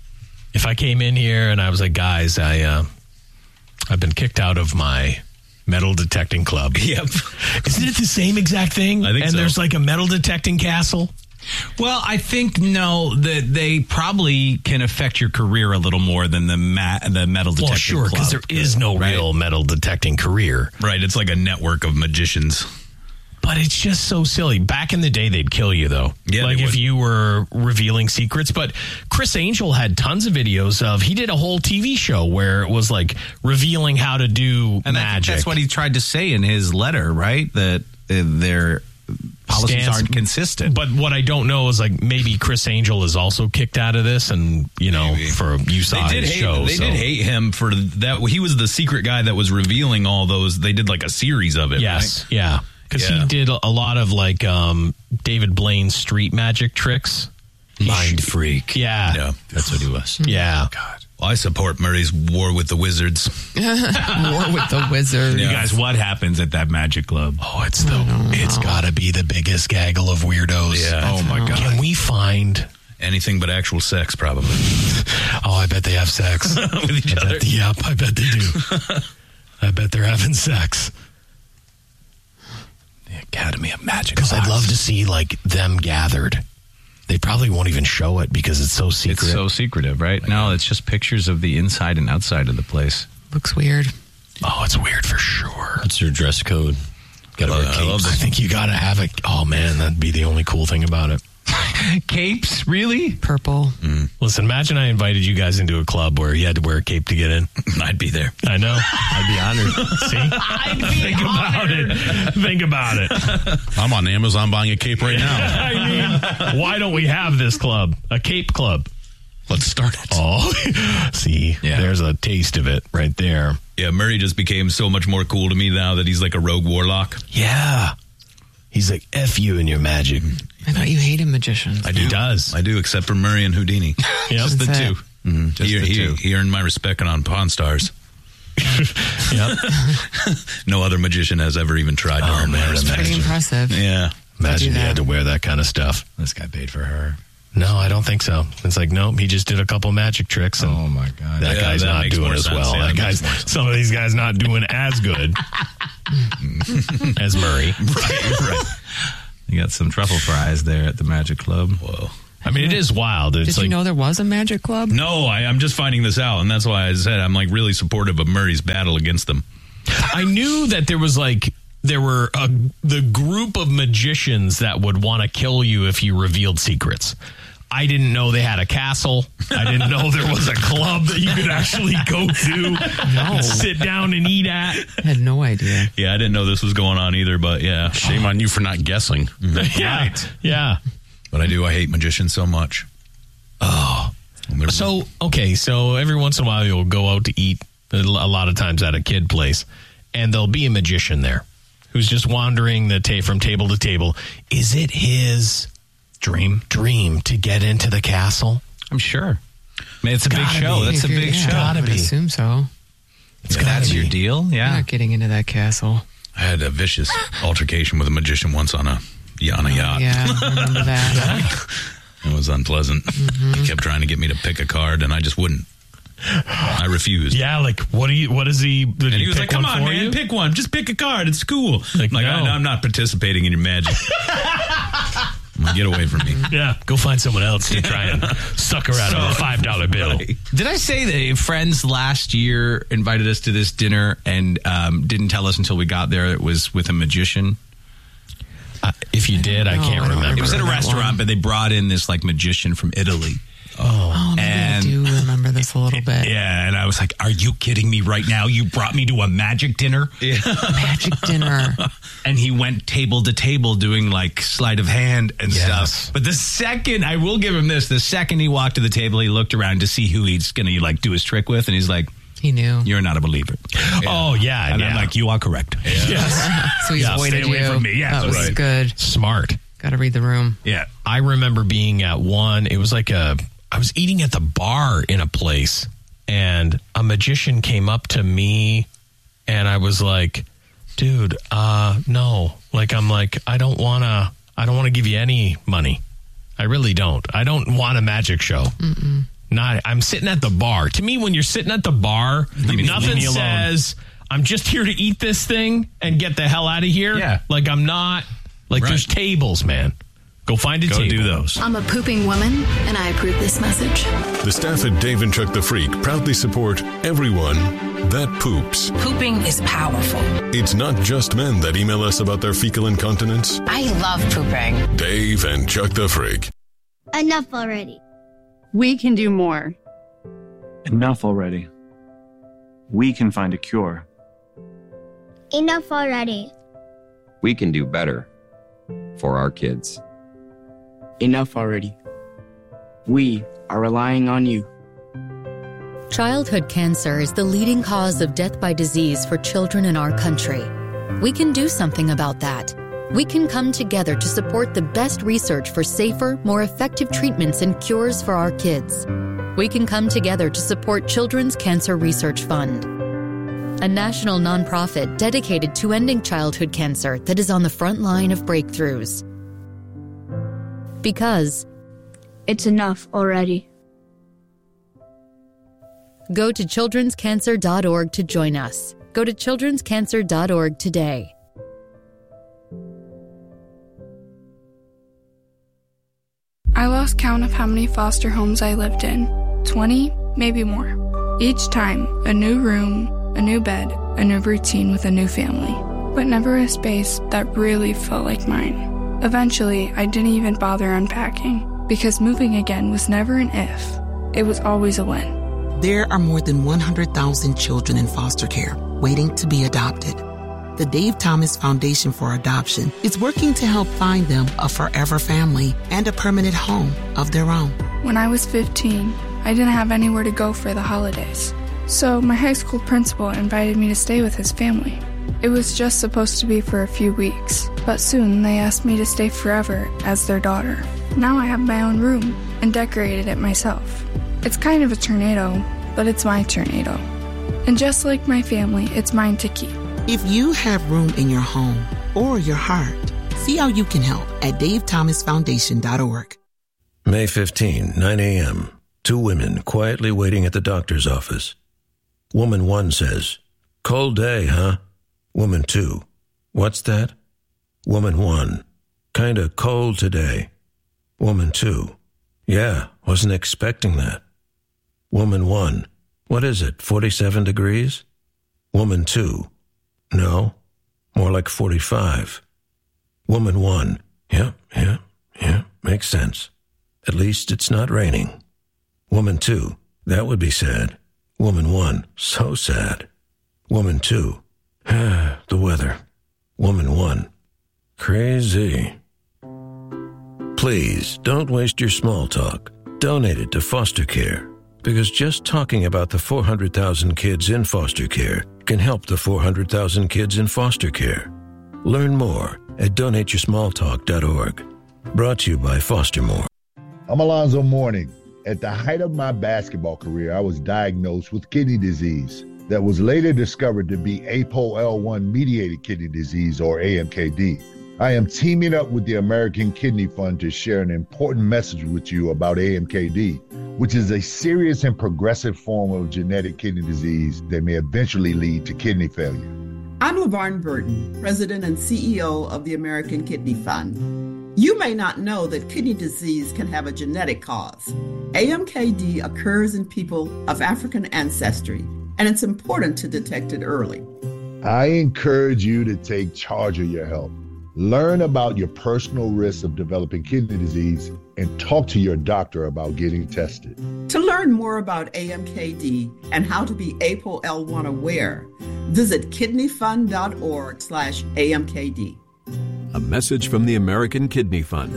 Speaker 2: if I came in here and I was like, guys, I, uh, I've been kicked out of my metal detecting club.
Speaker 7: Yep.
Speaker 2: Isn't it the same exact thing?
Speaker 7: I think
Speaker 2: and
Speaker 7: so.
Speaker 2: There's like a metal detecting castle?
Speaker 1: Well, I think, no, that they probably can affect your career a little more than the ma- the metal detecting
Speaker 2: well, sure,
Speaker 1: club.
Speaker 2: because there is no
Speaker 1: right?
Speaker 2: real metal detecting career.
Speaker 7: Right, it's like a network of magicians.
Speaker 2: But it's just so silly. Back in the day, they'd kill you, though.
Speaker 7: Yeah,
Speaker 2: like if you were revealing secrets. But Chris Angel had tons of videos of, he did a whole T V show where it was like revealing how to do
Speaker 1: and
Speaker 2: magic.
Speaker 1: That's what he tried to say in his letter, right? That uh, their policies
Speaker 2: Stands,
Speaker 1: aren't consistent.
Speaker 2: But what I don't know is like maybe Chris Angel is also kicked out of this, and you know, maybe. for you saw
Speaker 7: they did
Speaker 2: his
Speaker 7: hate,
Speaker 2: show.
Speaker 7: They
Speaker 2: so.
Speaker 7: did hate him for that. He was the secret guy that was revealing all those. They did like a series of it.
Speaker 2: Yes,
Speaker 7: right?
Speaker 2: yeah. Because yeah. he did a lot of like um, David Blaine's street magic tricks.
Speaker 7: Mind freak.
Speaker 2: Yeah.
Speaker 7: Yeah, that's what he was.
Speaker 2: Yeah.
Speaker 7: God. Well, I support Murray's war with the wizards.
Speaker 22: War with the wizards.
Speaker 1: Yeah. You guys, what happens at that magic club?
Speaker 2: Oh, it's the it's got to be the biggest gaggle of weirdos.
Speaker 7: Yeah.
Speaker 2: Oh my God. Can we find
Speaker 7: anything but actual sex? Probably.
Speaker 2: Oh, I bet they have sex
Speaker 7: with each
Speaker 2: I
Speaker 7: other.
Speaker 2: Bet, yep, I bet they do. I bet they're having sex.
Speaker 1: Academy of Magic.
Speaker 2: Because I'd love to see like them gathered. They probably won't even show it because it's so secret.
Speaker 1: It's so secretive, right? Like, no, it's just pictures of the inside and outside of the place.
Speaker 22: Looks weird.
Speaker 2: Oh, it's weird for sure.
Speaker 9: What's your dress code? Got to wear capes.
Speaker 2: I, love I think you got to have it. Oh man, that'd be the only cool thing about it.
Speaker 1: Capes, really?
Speaker 22: Purple.
Speaker 2: Mm. Listen, imagine I invited you guys into a club where you had to wear a cape to get in.
Speaker 7: I'd be there.
Speaker 2: I know.
Speaker 9: I'd be honored.
Speaker 2: See? I'd be Think honored. about it. Think about it.
Speaker 9: I'm on Amazon buying a cape right now.
Speaker 2: I mean, why don't we have this club? A cape club.
Speaker 9: Let's start it.
Speaker 2: Oh, see, yeah. There's a taste of it right there.
Speaker 7: Yeah, Murray just became so much more cool to me now that he's like a rogue warlock.
Speaker 2: Yeah. He's like, F you and your magic.
Speaker 22: I thought you hated magicians.
Speaker 7: I do.
Speaker 2: He does.
Speaker 7: I do, except for Murray and Houdini.
Speaker 2: Yep.
Speaker 7: Just the
Speaker 22: That's
Speaker 7: two. Mm-hmm. Just he,
Speaker 9: the
Speaker 7: he,
Speaker 9: two.
Speaker 7: He earned my respect on Pawn Stars.
Speaker 2: Yep.
Speaker 7: No other magician has ever even tried to
Speaker 2: oh,
Speaker 7: earn
Speaker 2: man,
Speaker 7: my respect.
Speaker 22: Pretty impressive.
Speaker 7: Yeah.
Speaker 2: Imagine you had to wear that kind of stuff.
Speaker 1: This guy paid for her.
Speaker 2: No, I don't think so. It's like, nope, he just did a couple magic tricks. And
Speaker 1: oh, my God.
Speaker 2: That
Speaker 1: yeah,
Speaker 2: guy's
Speaker 1: that
Speaker 2: not doing as
Speaker 1: sense.
Speaker 2: well.
Speaker 1: Yeah,
Speaker 2: that guy's, some of these guys not doing as good as Murray.
Speaker 1: Right, right. You got some truffle fries there at the Magic Club.
Speaker 9: Whoa.
Speaker 2: I mean, it is wild. It's
Speaker 22: Did
Speaker 2: like,
Speaker 22: you know there was a Magic Club?
Speaker 9: No, I, I'm just finding this out, and that's why I said I'm like really supportive of Murray's battle against them.
Speaker 2: I knew that there was like, there were a, the group of magicians that would want to kill you if you revealed secrets. I didn't know they had a castle. I didn't know there was a club that you could actually go to,
Speaker 22: no.
Speaker 2: sit down and eat at.
Speaker 22: I had no idea.
Speaker 9: Yeah, I didn't know this was going on either, but yeah. Shame on you for not guessing.
Speaker 2: Yeah.
Speaker 9: Right.
Speaker 2: Yeah.
Speaker 9: But I do, I hate magicians so much.
Speaker 2: Oh. So, okay, so every once in a while you'll go out to eat, a lot of times at a kid place, and there'll be a magician there who's just wandering the ta- from table to table. Is it his dream dream to get into the castle?
Speaker 1: I'm sure. I mean, it's a
Speaker 22: gotta
Speaker 1: big show.
Speaker 22: Be.
Speaker 1: That's a big
Speaker 22: yeah,
Speaker 1: show.
Speaker 22: I would assume so.
Speaker 1: It's that's
Speaker 22: be.
Speaker 1: your deal? Yeah.
Speaker 22: You're not getting into that castle.
Speaker 9: I had a vicious altercation with a magician once on a, yeah, on a yacht.
Speaker 22: Yeah, I remember that.
Speaker 9: It was unpleasant.
Speaker 22: Mm-hmm.
Speaker 9: He kept trying to get me to pick a card, and I just wouldn't. I refused.
Speaker 2: Yeah, like, what do you, what is he, did
Speaker 9: and he,
Speaker 2: he
Speaker 9: was
Speaker 2: pick
Speaker 9: like, come
Speaker 2: one
Speaker 9: on,
Speaker 2: for
Speaker 9: man,
Speaker 2: you?
Speaker 9: pick one. Just pick a card. It's cool.
Speaker 2: Like,
Speaker 9: I'm like,
Speaker 2: no.
Speaker 9: I, I'm not participating in your magic. I'm like, get away from me.
Speaker 2: Yeah, go find someone else to try and sucker out
Speaker 1: So-
Speaker 2: of a five dollar bill.
Speaker 9: Right.
Speaker 1: Did I say that friends last year invited us to this dinner and um, didn't tell us until we got there it was with a magician?
Speaker 2: Uh, if you did, I
Speaker 22: No,
Speaker 2: can't
Speaker 22: I don't
Speaker 2: remember.
Speaker 1: It was at a
Speaker 22: that
Speaker 1: restaurant,
Speaker 22: one.
Speaker 1: but they brought in this like magician from Italy.
Speaker 22: Oh, maybe
Speaker 1: And-
Speaker 22: I do remember this a little bit.
Speaker 1: Yeah, and I was like, "Are you kidding me right now? You brought me to a magic dinner?"
Speaker 9: Yeah.
Speaker 22: Magic dinner.
Speaker 1: And he went table to table doing like sleight of hand and
Speaker 2: Yes.
Speaker 1: stuff. But the second, I will give him this, the second he walked to the table, he looked around to see who he's going to like do his trick with, and he's like,
Speaker 22: He knew.
Speaker 1: "You're not a believer."
Speaker 2: Oh, yeah.
Speaker 1: And
Speaker 2: yeah.
Speaker 1: I'm like, "You are correct."
Speaker 2: Yes.
Speaker 22: So he
Speaker 2: Yeah,
Speaker 22: avoided
Speaker 2: stay away
Speaker 22: you.
Speaker 2: from me. Yeah,
Speaker 22: that was
Speaker 2: right.
Speaker 22: good.
Speaker 2: Smart.
Speaker 22: Got to read the room.
Speaker 1: Yeah.
Speaker 2: I remember being at one, it was like a, I was eating at the bar in a place, and a magician came up to me, and I was like, dude, uh, no. Like, I'm like, I don't want to, I don't want to give you any money. I really don't. I don't want a magic show.
Speaker 22: Mm-mm.
Speaker 2: Not, I'm sitting at the bar. To me, when you're sitting at the bar,
Speaker 1: Leave me-
Speaker 2: nothing
Speaker 1: leave me alone.
Speaker 2: says, I'm just here to eat this thing and get the hell out of here.
Speaker 1: Yeah.
Speaker 2: Like, I'm not, like,
Speaker 9: Right.
Speaker 2: there's tables, man. Go find a
Speaker 1: Go
Speaker 2: table.
Speaker 1: do those.
Speaker 10: I'm a pooping woman, and I approve this message.
Speaker 8: The staff at Dave and Chuck the Freak proudly support everyone that poops.
Speaker 10: Pooping is powerful.
Speaker 8: It's not just men that email us about their fecal incontinence.
Speaker 10: I love pooping.
Speaker 8: Dave and Chuck the Freak.
Speaker 35: Enough already.
Speaker 11: We can do more.
Speaker 12: Enough already. We can find a cure.
Speaker 35: Enough already.
Speaker 13: We can do better for our kids.
Speaker 15: Enough already. We are relying on you.
Speaker 16: Childhood cancer is the leading cause of death by disease for children in our country. We can do something about that. We can come together to support the best research for safer, more effective treatments and cures for our kids. We can come together to support Children's Cancer Research Fund, a national nonprofit dedicated to ending childhood cancer that is on the front line of breakthroughs. Because
Speaker 35: it's enough already.
Speaker 16: Go to children's cancer dot org to join us. Go to children's cancer dot org today.
Speaker 33: I lost count of how many foster homes I lived in. twenty, maybe more. Each time, a new room, a new bed, a new routine with a new family. But never a space that really felt like mine. Eventually, I didn't even bother unpacking, because moving again was never an if. It was always a when.
Speaker 17: There are more than one hundred thousand children in foster care waiting to be adopted. The Dave Thomas Foundation for Adoption is working to help find them a forever family and a permanent home of their own.
Speaker 33: When I was fifteen, I didn't have anywhere to go for the holidays. So my high school principal invited me to stay with his family. It was just supposed to be for a few weeks, but soon they asked me to stay forever as their daughter. Now I have my own room and decorated it myself. It's kind of a tornado, but it's my tornado. And just like my family, it's mine to keep.
Speaker 17: If you have room in your home or your heart, see how you can help at dave thomas foundation dot org.
Speaker 3: May fifteenth, nine a.m. Two women quietly waiting at the doctor's office. Woman one says, "Cold day, huh?" Woman two, "What's that?" Woman one, "Kinda cold today." Woman two, "Yeah, wasn't expecting that." Woman one, "What is it, forty-seven degrees?" Woman two, "No, more like forty-five." Woman one, "Yeah, yeah, yeah, makes sense. At least it's not raining." Woman two, "That would be sad." Woman one, "So sad." Woman two, "Ah, the weather." Woman one, "Crazy." Please don't waste your small talk. Donate it to foster care, because just talking about the four hundred thousand kids in foster care can help the four hundred thousand kids in foster care. Learn more at donate your small talk dot org. Brought to you by Foster More.
Speaker 4: I'm Alonzo Mourning. At the height of my basketball career, I was diagnosed with kidney disease that was later discovered to be A P O L one mediated kidney disease, or A M K D. I am teaming up with the American Kidney Fund to share an important message with you about A M K D, which is a serious and progressive form of genetic kidney disease that may eventually lead to kidney failure.
Speaker 5: I'm LaVarn Burton, President and C E O of the American Kidney Fund. You may not know that kidney disease can have a genetic cause. A M K D occurs in people of African ancestry, and it's important to detect it early.
Speaker 4: I encourage you to take charge of your health. Learn about your personal risks of developing kidney disease and talk to your doctor about getting tested.
Speaker 5: To learn more about A M K D and how to be A P O L one aware, visit kidneyfund.org slash AMKD.
Speaker 6: A message from the American Kidney Fund.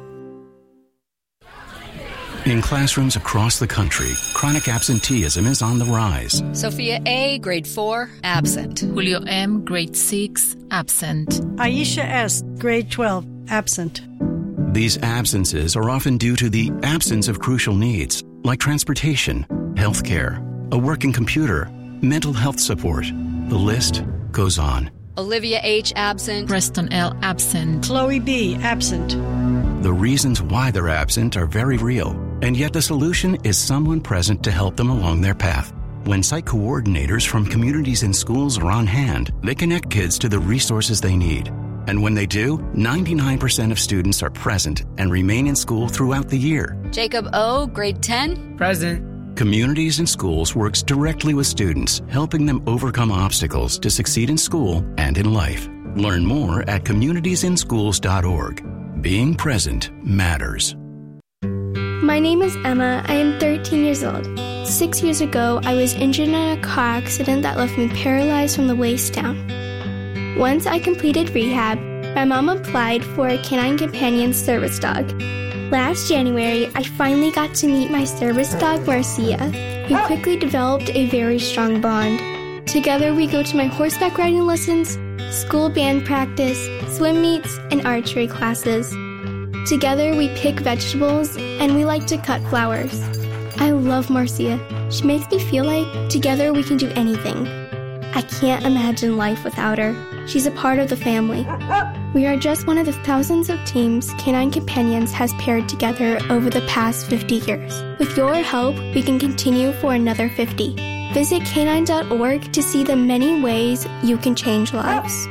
Speaker 14: In classrooms across the country, chronic absenteeism is on the rise.
Speaker 18: Sophia A., grade four, absent.
Speaker 20: Julio M., grade six, absent.
Speaker 21: Aisha S., grade twelve, absent.
Speaker 14: These absences are often due to the absence of crucial needs, like transportation, health care, a working computer, mental health support. The list goes on.
Speaker 18: Olivia H., absent.
Speaker 20: Preston L., absent.
Speaker 21: Chloe B., absent.
Speaker 14: The reasons why they're absent are very real, and yet the solution is someone present to help them along their path. When site coordinators from communities and schools are on hand, they connect kids to the resources they need. And when they do, ninety-nine percent of students are present and remain in school throughout the year.
Speaker 18: Jacob O., grade ten.
Speaker 15: Present.
Speaker 14: Communities and Schools works directly with students, helping them overcome obstacles to succeed in school and in life. Learn more at communities in schools dot org. Being present matters.
Speaker 27: My name is Emma. I am thirteen years old. Six years ago, I was injured in a car accident that left me paralyzed from the waist down. Once I completed rehab, my mom applied for a Canine Companion service dog. Last January, I finally got to meet my service dog, Marcia. We quickly developed a very strong bond. Together, we go to my horseback riding lessons, school band practice, swim meets, and archery classes. Together, we pick vegetables, and we like to cut flowers. I love Marcia. She makes me feel like together we can do anything. I can't imagine life without her. She's a part of the family. We are just one of the thousands of teams Canine Companions has paired together over the past fifty years. With your help, we can continue for another fifty. Visit canine dot org to see the many ways you can change lives.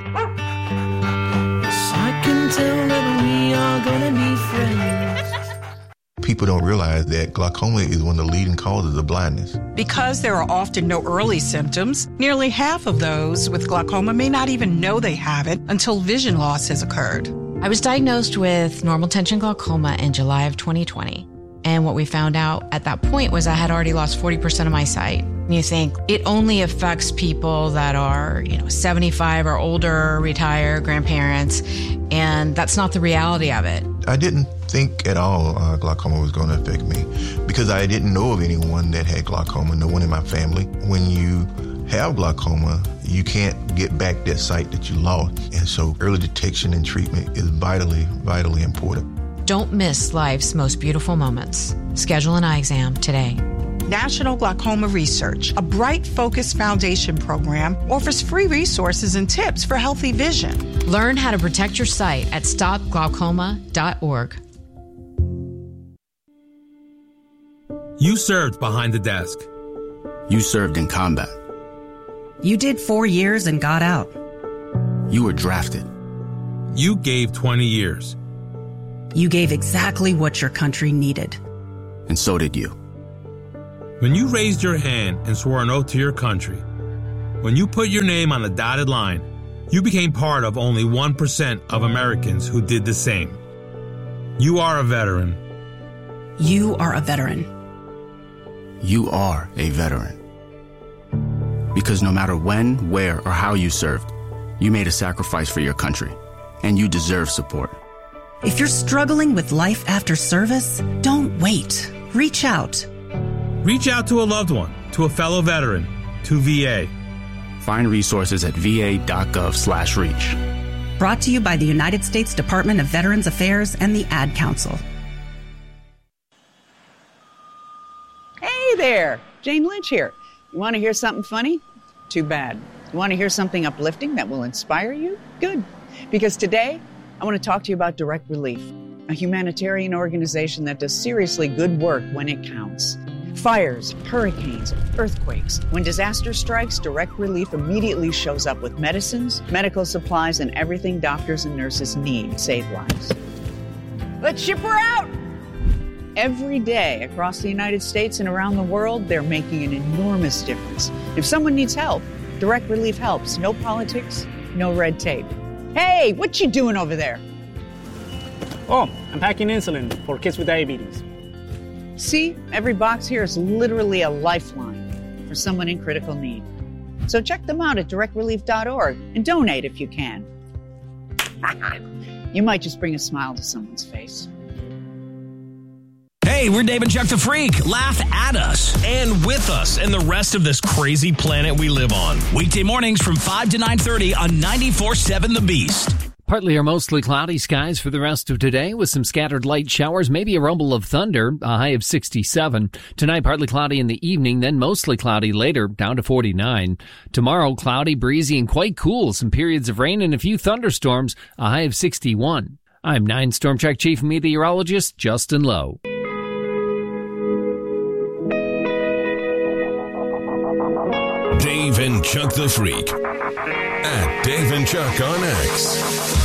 Speaker 28: I can tell that we are gonna be friends.
Speaker 29: People don't realize that glaucoma is one of the leading causes of blindness.
Speaker 30: Because there are often no early symptoms, nearly half of those with glaucoma may not even know they have it until vision loss has occurred.
Speaker 31: I was diagnosed with normal tension glaucoma in July of twenty twenty. And what we found out at that point was I had already lost forty percent of my sight. And you think it only affects people that are, you know, seventy-five or older, retired, grandparents, and that's not the reality of it.
Speaker 29: I didn't think at all uh, glaucoma was going to affect me because I didn't know of anyone that had glaucoma, no one in my family. When you have glaucoma, you can't get back that sight that you lost. And so early detection and treatment is vitally, vitally important.
Speaker 31: Don't miss life's most beautiful moments. Schedule an eye exam today.
Speaker 30: National Glaucoma Research, a Bright Focus Foundation program, offers free resources and tips for healthy vision.
Speaker 31: Learn how to protect your sight at stop glaucoma dot org.
Speaker 1: You served behind the desk.
Speaker 14: You served in combat.
Speaker 2: You did four years and got out.
Speaker 14: You were drafted.
Speaker 1: You gave twenty years.
Speaker 2: You gave exactly what your country needed.
Speaker 14: And so did you.
Speaker 1: When you raised your hand and swore an oath to your country, when you put your name on the dotted line, you became part of only one percent of Americans who did the same. You are a veteran.
Speaker 2: You are a veteran.
Speaker 14: You are a veteran. Because no matter when, where, or how you served, you made a sacrifice for your country, and you deserve support.
Speaker 2: If you're struggling with life after service, don't wait. Reach out.
Speaker 1: Reach out to a loved one, to a fellow veteran, to V A.
Speaker 14: Find resources at va.gov slash reach.
Speaker 2: Brought to you by the United States Department of Veterans Affairs and the Ad Council.
Speaker 7: Hey there, Jane Lynch here. You want to hear something funny? Too bad. You want to hear something uplifting that will inspire you? Good. Because today, I want to talk to you about Direct Relief, a humanitarian organization that does seriously good work when it counts. Fires, hurricanes, earthquakes. When disaster strikes, Direct Relief immediately shows up with medicines, medical supplies, and everything doctors and nurses need to save lives. Let's ship her out! Every day across the United States and around the world, they're making an enormous difference. If someone needs help, Direct Relief helps. No politics, no red tape. Hey, what you doing over there?
Speaker 8: Oh, I'm packing insulin for kids with diabetes.
Speaker 7: See, every box here is literally a lifeline for someone in critical need. So check them out at direct relief dot org and donate if you can. You might just bring a smile to someone's face.
Speaker 9: Hey, we're Dave and Chuck the Freak. Laugh at us and with us and the rest of this crazy planet we live on. Weekday mornings from five to nine thirty on ninety-four point seven The Beast.
Speaker 10: Partly or mostly cloudy skies for the rest of today with some scattered light showers, maybe a rumble of thunder, a high of sixty-seven. Tonight, partly cloudy in the evening, then mostly cloudy later, down to forty-nine. Tomorrow, cloudy, breezy, and quite cool. Some periods of rain and a few thunderstorms, a high of sixty-one. I'm nine Storm Track Chief Meteorologist Justin Lowe.
Speaker 6: Dave and Chuck the Freak at Dave and Chuck on X.